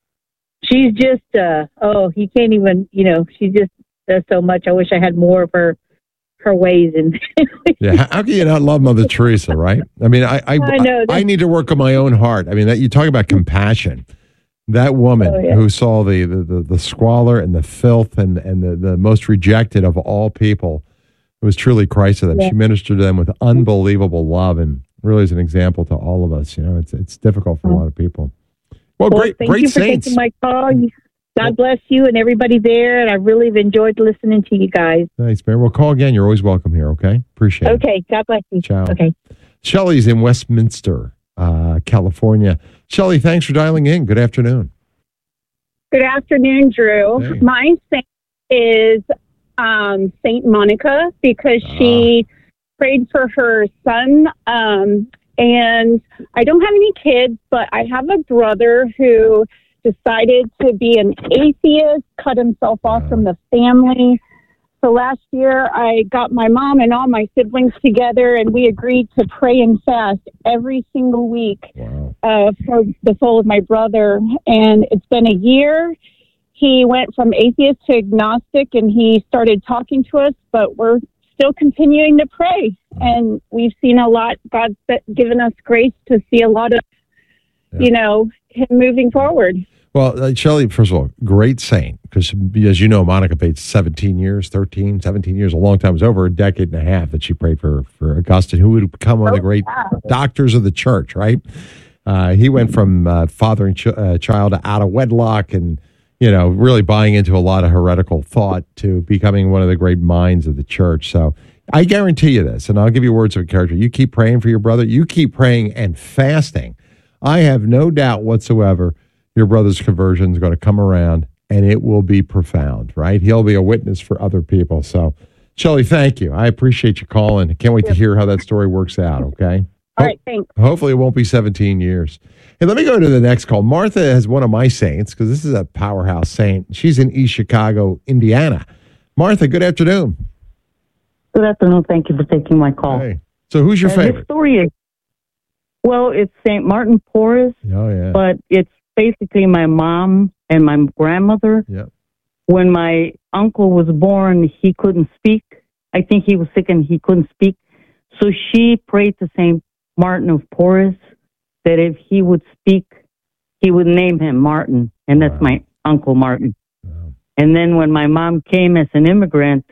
[SPEAKER 19] you can't even. You know, she just does so much. I wish I had more of her ways. And
[SPEAKER 1] yeah, how can you not love Mother Teresa, right? I mean, I need to work on my own heart. I mean, you talk about compassion. That woman who saw the squalor and the filth and the most rejected of all people, it was truly Christ to them. She ministered to them with unbelievable love, and really is an example to all of us. You know, it's difficult for a lot of people. Well, great
[SPEAKER 19] thank you for
[SPEAKER 1] saints.
[SPEAKER 19] taking my call. God bless you and everybody there, and I really have enjoyed listening to you guys.
[SPEAKER 1] Thanks, Mary. We'll call again. You're always welcome here, okay? Appreciate it.
[SPEAKER 19] Okay, God bless you.
[SPEAKER 1] Ciao.
[SPEAKER 19] Okay.
[SPEAKER 1] Shelley's in Westminster, California. Shelley, thanks for dialing in. Good afternoon.
[SPEAKER 20] Good afternoon, Drew.
[SPEAKER 1] Hey.
[SPEAKER 20] My saint is Saint Monica because she prayed for her son. And I don't have any kids, but I have a brother who decided to be an atheist, cut himself off from the family. So last year I got my mom and all my siblings together, and we agreed to pray and fast every single week for the soul of my brother. And it's been a year. He went from atheist to agnostic, and he started talking to us, but we're still continuing to pray. And we've seen a lot. God's given us grace to see a lot of, him moving forward.
[SPEAKER 1] Well, Shelley, first of all, great saint, because as you know, Monica prayed 17 years, a long time. It was over a decade and a half that she prayed for Augustine, who would become one of the great doctors of the church, right? He went from fathering child out of wedlock and, really buying into a lot of heretical thought to becoming one of the great minds of the church. So I guarantee you this, and I'll give you words of encouragement. You keep praying for your brother. You keep praying and fasting. I have no doubt whatsoever your brother's conversion is going to come around, and it will be profound, right? He'll be a witness for other people. So, Shelley, thank you. I appreciate you calling. I can't wait to hear how that story works out, okay?
[SPEAKER 20] All right, thanks.
[SPEAKER 1] Hopefully it won't be 17 years. Hey, let me go to the next call. Martha is one of my saints, because this is a powerhouse saint. She's in East Chicago, Indiana. Martha, good afternoon.
[SPEAKER 21] Good afternoon. Thank you for taking my call.
[SPEAKER 1] Hey. So who's your favorite?
[SPEAKER 21] This story is, it's St. Martin Porres.
[SPEAKER 1] Oh, yeah.
[SPEAKER 21] But it's basically my mom and my grandmother.
[SPEAKER 1] Yep.
[SPEAKER 21] When my uncle was born, he couldn't speak. I think he was sick and he couldn't speak. So she prayed to St. Martin of Porres that if he would speak, he would name him Martin. And that's my Uncle Martin.
[SPEAKER 1] Wow.
[SPEAKER 21] And then when my mom came as an immigrant,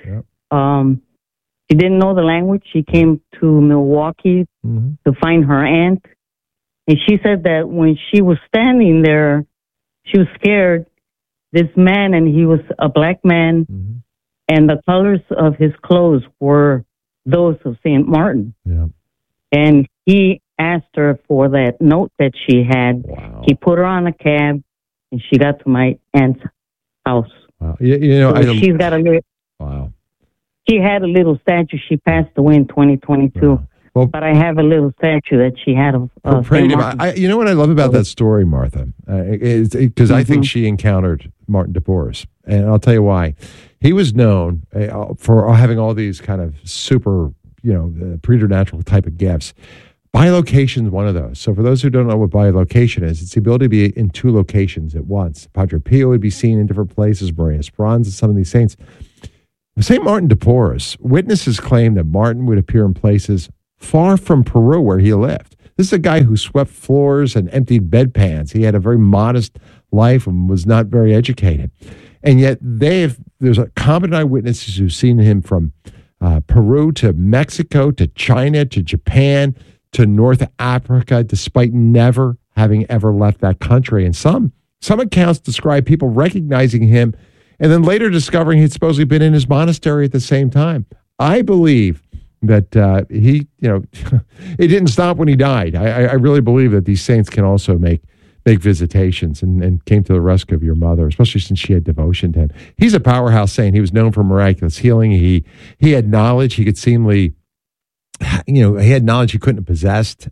[SPEAKER 21] she didn't know the language. She came to Milwaukee to find her aunt. And she said that when she was standing there, she was scared. This man, and he was a black man, and the colors of his clothes were those of St. Martin.
[SPEAKER 1] Yeah.
[SPEAKER 21] And he asked her for that note that she had.
[SPEAKER 1] Wow.
[SPEAKER 21] He put her on a cab, and she got to my aunt's house.
[SPEAKER 1] Wow.
[SPEAKER 21] So she's got a little...
[SPEAKER 1] Wow.
[SPEAKER 21] She had a little statue. She passed away in 2022.
[SPEAKER 1] Wow. Well,
[SPEAKER 21] but I have a little statue that she had of
[SPEAKER 1] St.
[SPEAKER 21] Martin.
[SPEAKER 1] You know what I love about that story, Martha? Because I think she encountered Martin de Porres. And I'll tell you why. He was known for having all these kind of super, preternatural type of gifts. Bilocation is one of those. So for those who don't know what bilocation is, it's the ability to be in two locations at once. Padre Pio would be seen in different places, Maria Esperanza, some of these saints. St. Martin de Porres, witnesses claim that Martin would appear in places far from Peru where he lived. This is a guy who swept floors and emptied bedpans. He had a very modest life and was not very educated. And yet there's a competent eyewitnesses who've seen him from Peru to Mexico to China to Japan to North Africa, despite never having ever left that country. And some accounts describe people recognizing him and then later discovering he'd supposedly been in his monastery at the same time. I believe that he, it didn't stop when he died. I really believe that these saints can also make visitations and came to the rescue of your mother, especially since she had devotion to him. He's a powerhouse saint. He was known for miraculous healing. He had knowledge. He could seemingly, he had knowledge he couldn't have possessed.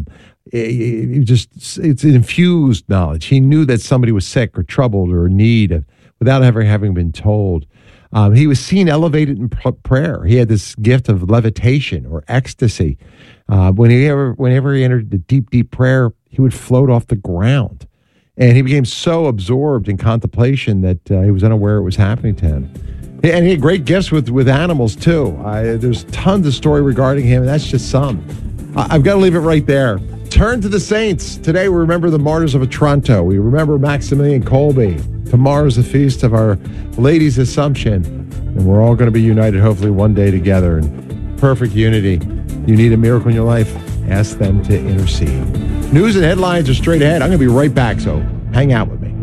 [SPEAKER 1] It's infused knowledge. He knew that somebody was sick or troubled or in need without ever having been told. He was seen elevated in prayer. He had this gift of levitation or ecstasy. Whenever he entered the deep prayer, he would float off the ground. And he became so absorbed in contemplation that he was unaware it was happening to him. And he had great gifts with animals, too. There's tons of story regarding him, and that's just some. I've got to leave it right there. Turn to the saints. Today we remember the martyrs of Otranto. We remember Maximilian Kolbe. Tomorrow's the feast of Our Lady's Assumption. And we're all going to be united, hopefully, one day together in perfect unity. You need a miracle in your life? Ask them to intercede. News and headlines are straight ahead. I'm going to be right back, so hang out with me.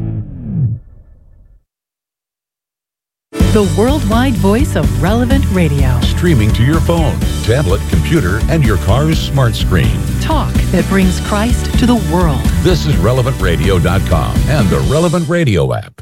[SPEAKER 3] The worldwide voice of Relevant Radio.
[SPEAKER 22] Streaming to your phone, tablet, computer, and your car's smart screen.
[SPEAKER 3] Talk that brings Christ to the world.
[SPEAKER 22] This is RelevantRadio.com and the Relevant Radio app.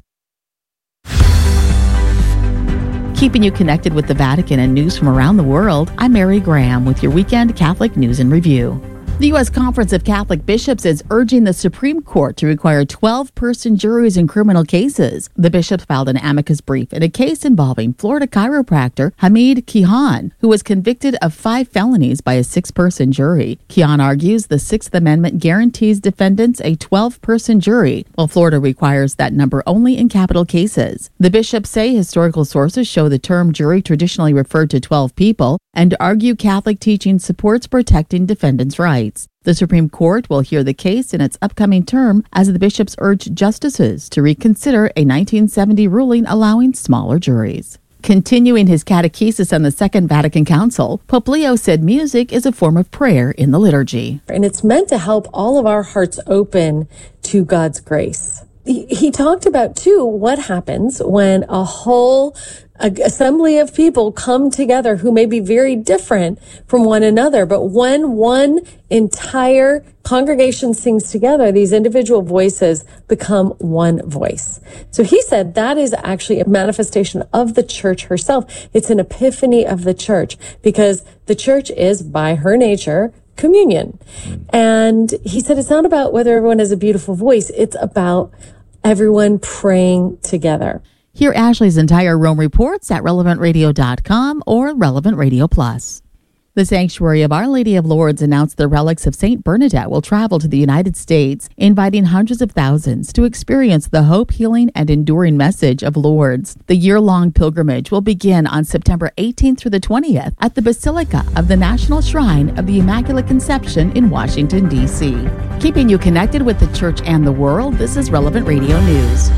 [SPEAKER 23] Keeping you connected with the Vatican and news from around the world, I'm Mary Graham with your weekend Catholic News and Review. The U.S. Conference of Catholic Bishops is urging the Supreme Court to require 12-person juries in criminal cases. The bishops filed an amicus brief in a case involving Florida chiropractor Hamid Kihan, who was convicted of 5 felonies by a 6-person jury. Kihan argues the Sixth Amendment guarantees defendants a 12-person jury, while Florida requires that number only in capital cases. The bishops say historical sources show the term jury traditionally referred to 12 people and argue Catholic teaching supports protecting defendants' rights. The Supreme Court will hear the case in its upcoming term as the bishops urge justices to reconsider a 1970 ruling allowing smaller juries. Continuing his catechesis on the Second Vatican Council, Pope Leo said music is a form of prayer in the liturgy.
[SPEAKER 24] And it's meant to help all of our hearts open to God's grace. He talked about, too, what happens when a whole assembly of people come together who may be very different from one another. But when one entire congregation sings together, these individual voices become one voice. So he said that is actually a manifestation of the church herself. It's an epiphany of the church because the church is, by her nature, communion. And he said it's not about whether everyone has a beautiful voice. It's about everyone praying together.
[SPEAKER 23] Hear Ashley's entire Rome reports at RelevantRadio.com or Relevant Radio Plus. The Sanctuary of Our Lady of Lourdes announced the relics of St. Bernadette will travel to the United States, inviting hundreds of thousands to experience the hope, healing, and enduring message of Lourdes. The year-long pilgrimage will begin on September 18th through the 20th at the Basilica of the National Shrine of the Immaculate Conception in Washington, D.C. Keeping you connected with the Church and the world, this is Relevant Radio News.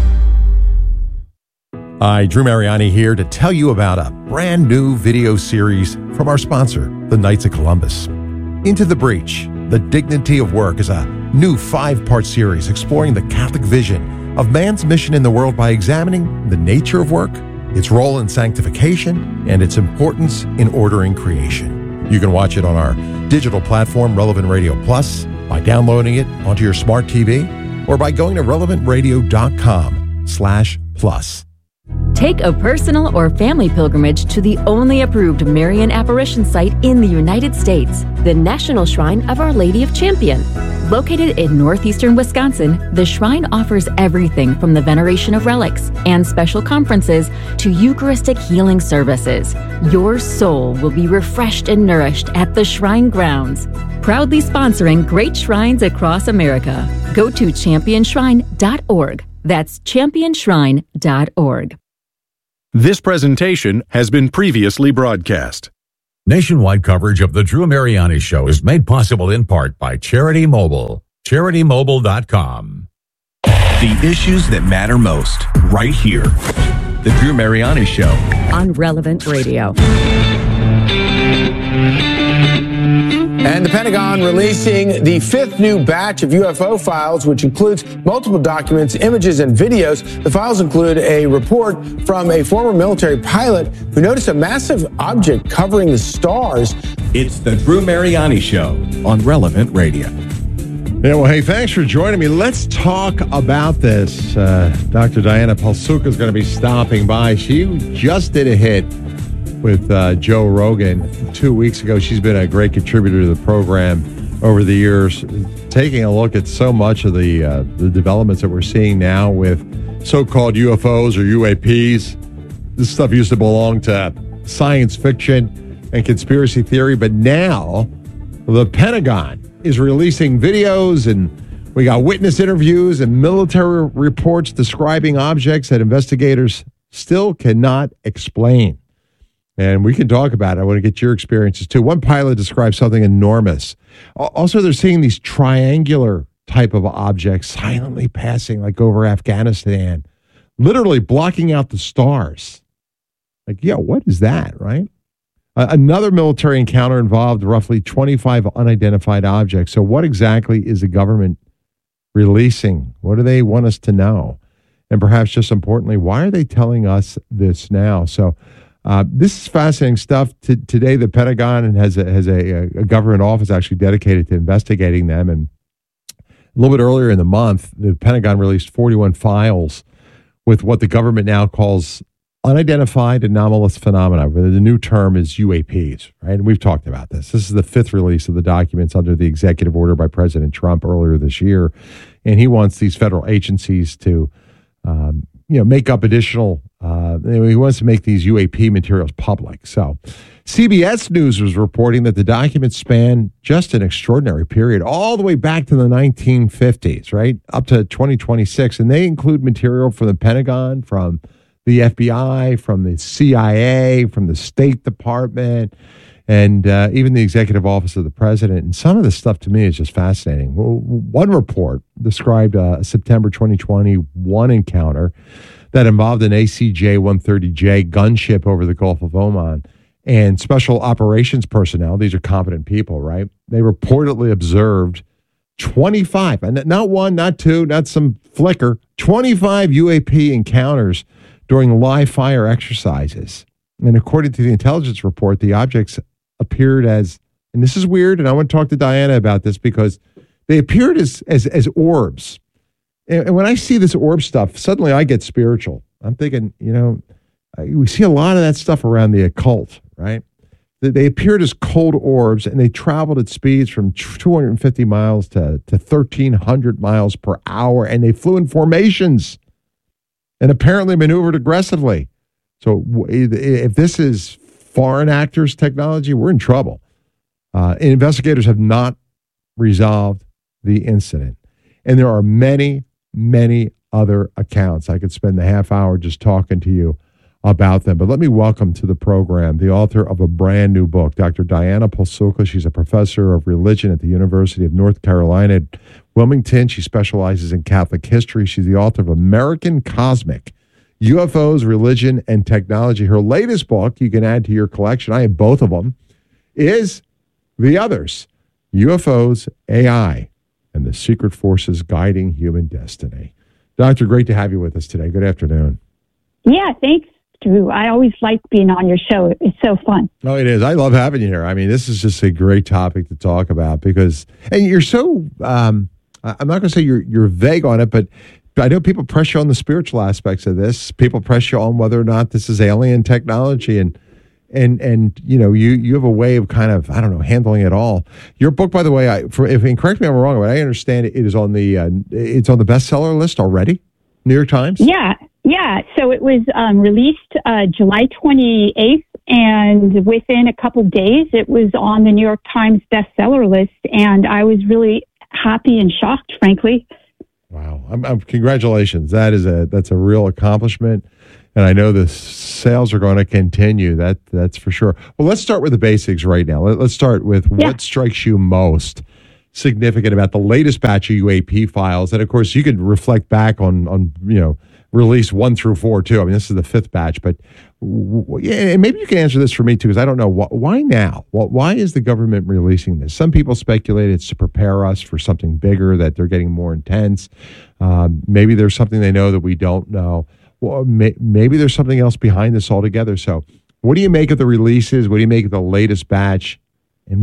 [SPEAKER 1] Hi, Drew Mariani here to tell you about a brand new video series from our sponsor, the Knights of Columbus. Into the Breach, The Dignity of Work is a new 5-part series exploring the Catholic vision of man's mission in the world by examining the nature of work, its role in sanctification, and its importance in ordering creation. You can watch it on our digital platform, Relevant Radio Plus, by downloading it onto your smart TV, or by going to relevantradio.com/plus.
[SPEAKER 4] Take a personal or family pilgrimage to the only approved Marian apparition site in the United States, the National Shrine of Our Lady of Champion. Located in northeastern Wisconsin, the shrine offers everything from the veneration of relics and special conferences to Eucharistic healing services. Your soul will be refreshed and nourished at the shrine grounds. Proudly sponsoring great shrines across America. Go to championshrine.org. That's championshrine.org.
[SPEAKER 5] This presentation has been previously broadcast.
[SPEAKER 22] Nationwide coverage of The Drew Mariani Show is made possible in part by Charity Mobile. CharityMobile.com.
[SPEAKER 8] The issues that matter most, right here. The Drew Mariani Show.
[SPEAKER 6] On Relevant Radio.
[SPEAKER 7] And the Pentagon releasing the fifth new batch of UFO files, which includes multiple documents, images, and videos. The files include a report from a former military pilot who noticed a massive object covering the stars.
[SPEAKER 8] It's the Drew Mariani Show on Relevant Radio.
[SPEAKER 1] Yeah, well, hey, thanks for joining me. Let's talk about this. Dr. Diana Palsuka is going to be stopping by. She just did a hit with Joe Rogan 2 weeks ago. She's been a great contributor to the program over the years, taking a look at so much of the developments that we're seeing now with so-called UFOs or UAPs. This stuff used to belong to science fiction and conspiracy theory, but now the Pentagon is releasing videos, and we got witness interviews and military reports describing objects that investigators still cannot explain. And we can talk about it. I want to get your experiences too. One pilot described something enormous. Also, they're seeing these triangular type of objects silently passing like over Afghanistan, literally blocking out the stars. Like, yeah, what is that, right? Another military encounter involved roughly 25 unidentified objects. So what exactly is the government releasing? What do they want us to know? And perhaps just importantly, why are they telling us this now? So this is fascinating stuff. Today, the Pentagon has a government office actually dedicated to investigating them. And a little bit earlier in the month, the Pentagon released 41 files with what the government now calls unidentified anomalous phenomena. The new term is UAPs, right? And we've talked about this. This is the fifth release of the documents under the executive order by President Trump earlier this year. And he wants these federal agencies to, make up additional, he wants to make these UAP materials public. So CBS News was reporting that the documents span just an extraordinary period, all the way back to the 1950s, right? Up to 2026. And they include material from the Pentagon, from the FBI, from the CIA, from the State Department, and even the Executive Office of the President. And some of this stuff to me is just fascinating. One report described a September 2021 encounter that involved an ACJ-130J gunship over the Gulf of Oman. And special operations personnel, these are competent people, right? They reportedly observed 25, and not one, not two, not some flicker, 25 UAP encounters during live fire exercises. And according to the intelligence report, the objects appeared as, and this is weird, and I want to talk to Diana about this because they appeared as orbs. And when I see this orb stuff, suddenly I get spiritual. I'm thinking, we see a lot of that stuff around the occult, right? They appeared as cold orbs, and they traveled at speeds from 250 miles to 1,300 miles per hour, and they flew in formations and apparently maneuvered aggressively. So if this is foreign actors' technology, we're in trouble. Investigators have not resolved the incident. And there are many, many other accounts. I could spend the half hour just talking to you about them. But let me welcome to the program the author of a brand new book, Dr. Diana Palsuka. She's a professor of religion at the University of North Carolina at Wilmington. She specializes in Catholic history. She's the author of American Cosmic, UFOs, Religion, and Technology. Her latest book, you can add to your collection, I have both of them, is The Others, UFOs, AI, and the Secret Forces Guiding Human Destiny. Doctor, great to have you with us today. Good afternoon.
[SPEAKER 20] Yeah, thanks, Drew. I always like being on your show. It's so fun.
[SPEAKER 1] Oh, it is. I love having you here. I mean, this is just a great topic to talk about because, and you're so, I'm not going to say you're vague on it, but I know people press you on the spiritual aspects of this. People press you on whether or not this is alien technology, and you have a way of kind of, I don't know, handling it all. Your book, by the way, and correct me if I'm wrong, but I understand it is on the bestseller list already. New York Times.
[SPEAKER 20] Yeah. So it was released July 28th, and within a couple days, it was on the New York Times bestseller list, and I was really happy and shocked, frankly.
[SPEAKER 1] Wow! Congratulations. That's a real accomplishment, and I know the sales are going to continue. That's for sure. Well, let's start with the basics right now. Let's start with what strikes you most significant about the latest batch of UAP files, and of course, you could reflect back on release 1 through 4 too. I mean, this is the 5th batch, but and maybe you can answer this for me too, because I don't know why now. Why is the government releasing this? Some people speculate it's to prepare us for something bigger, that they're getting more intense. Maybe there's something they know that we don't know. Well, maybe there's something else behind this altogether. So, what do you make of the releases? What do you make of the latest batch?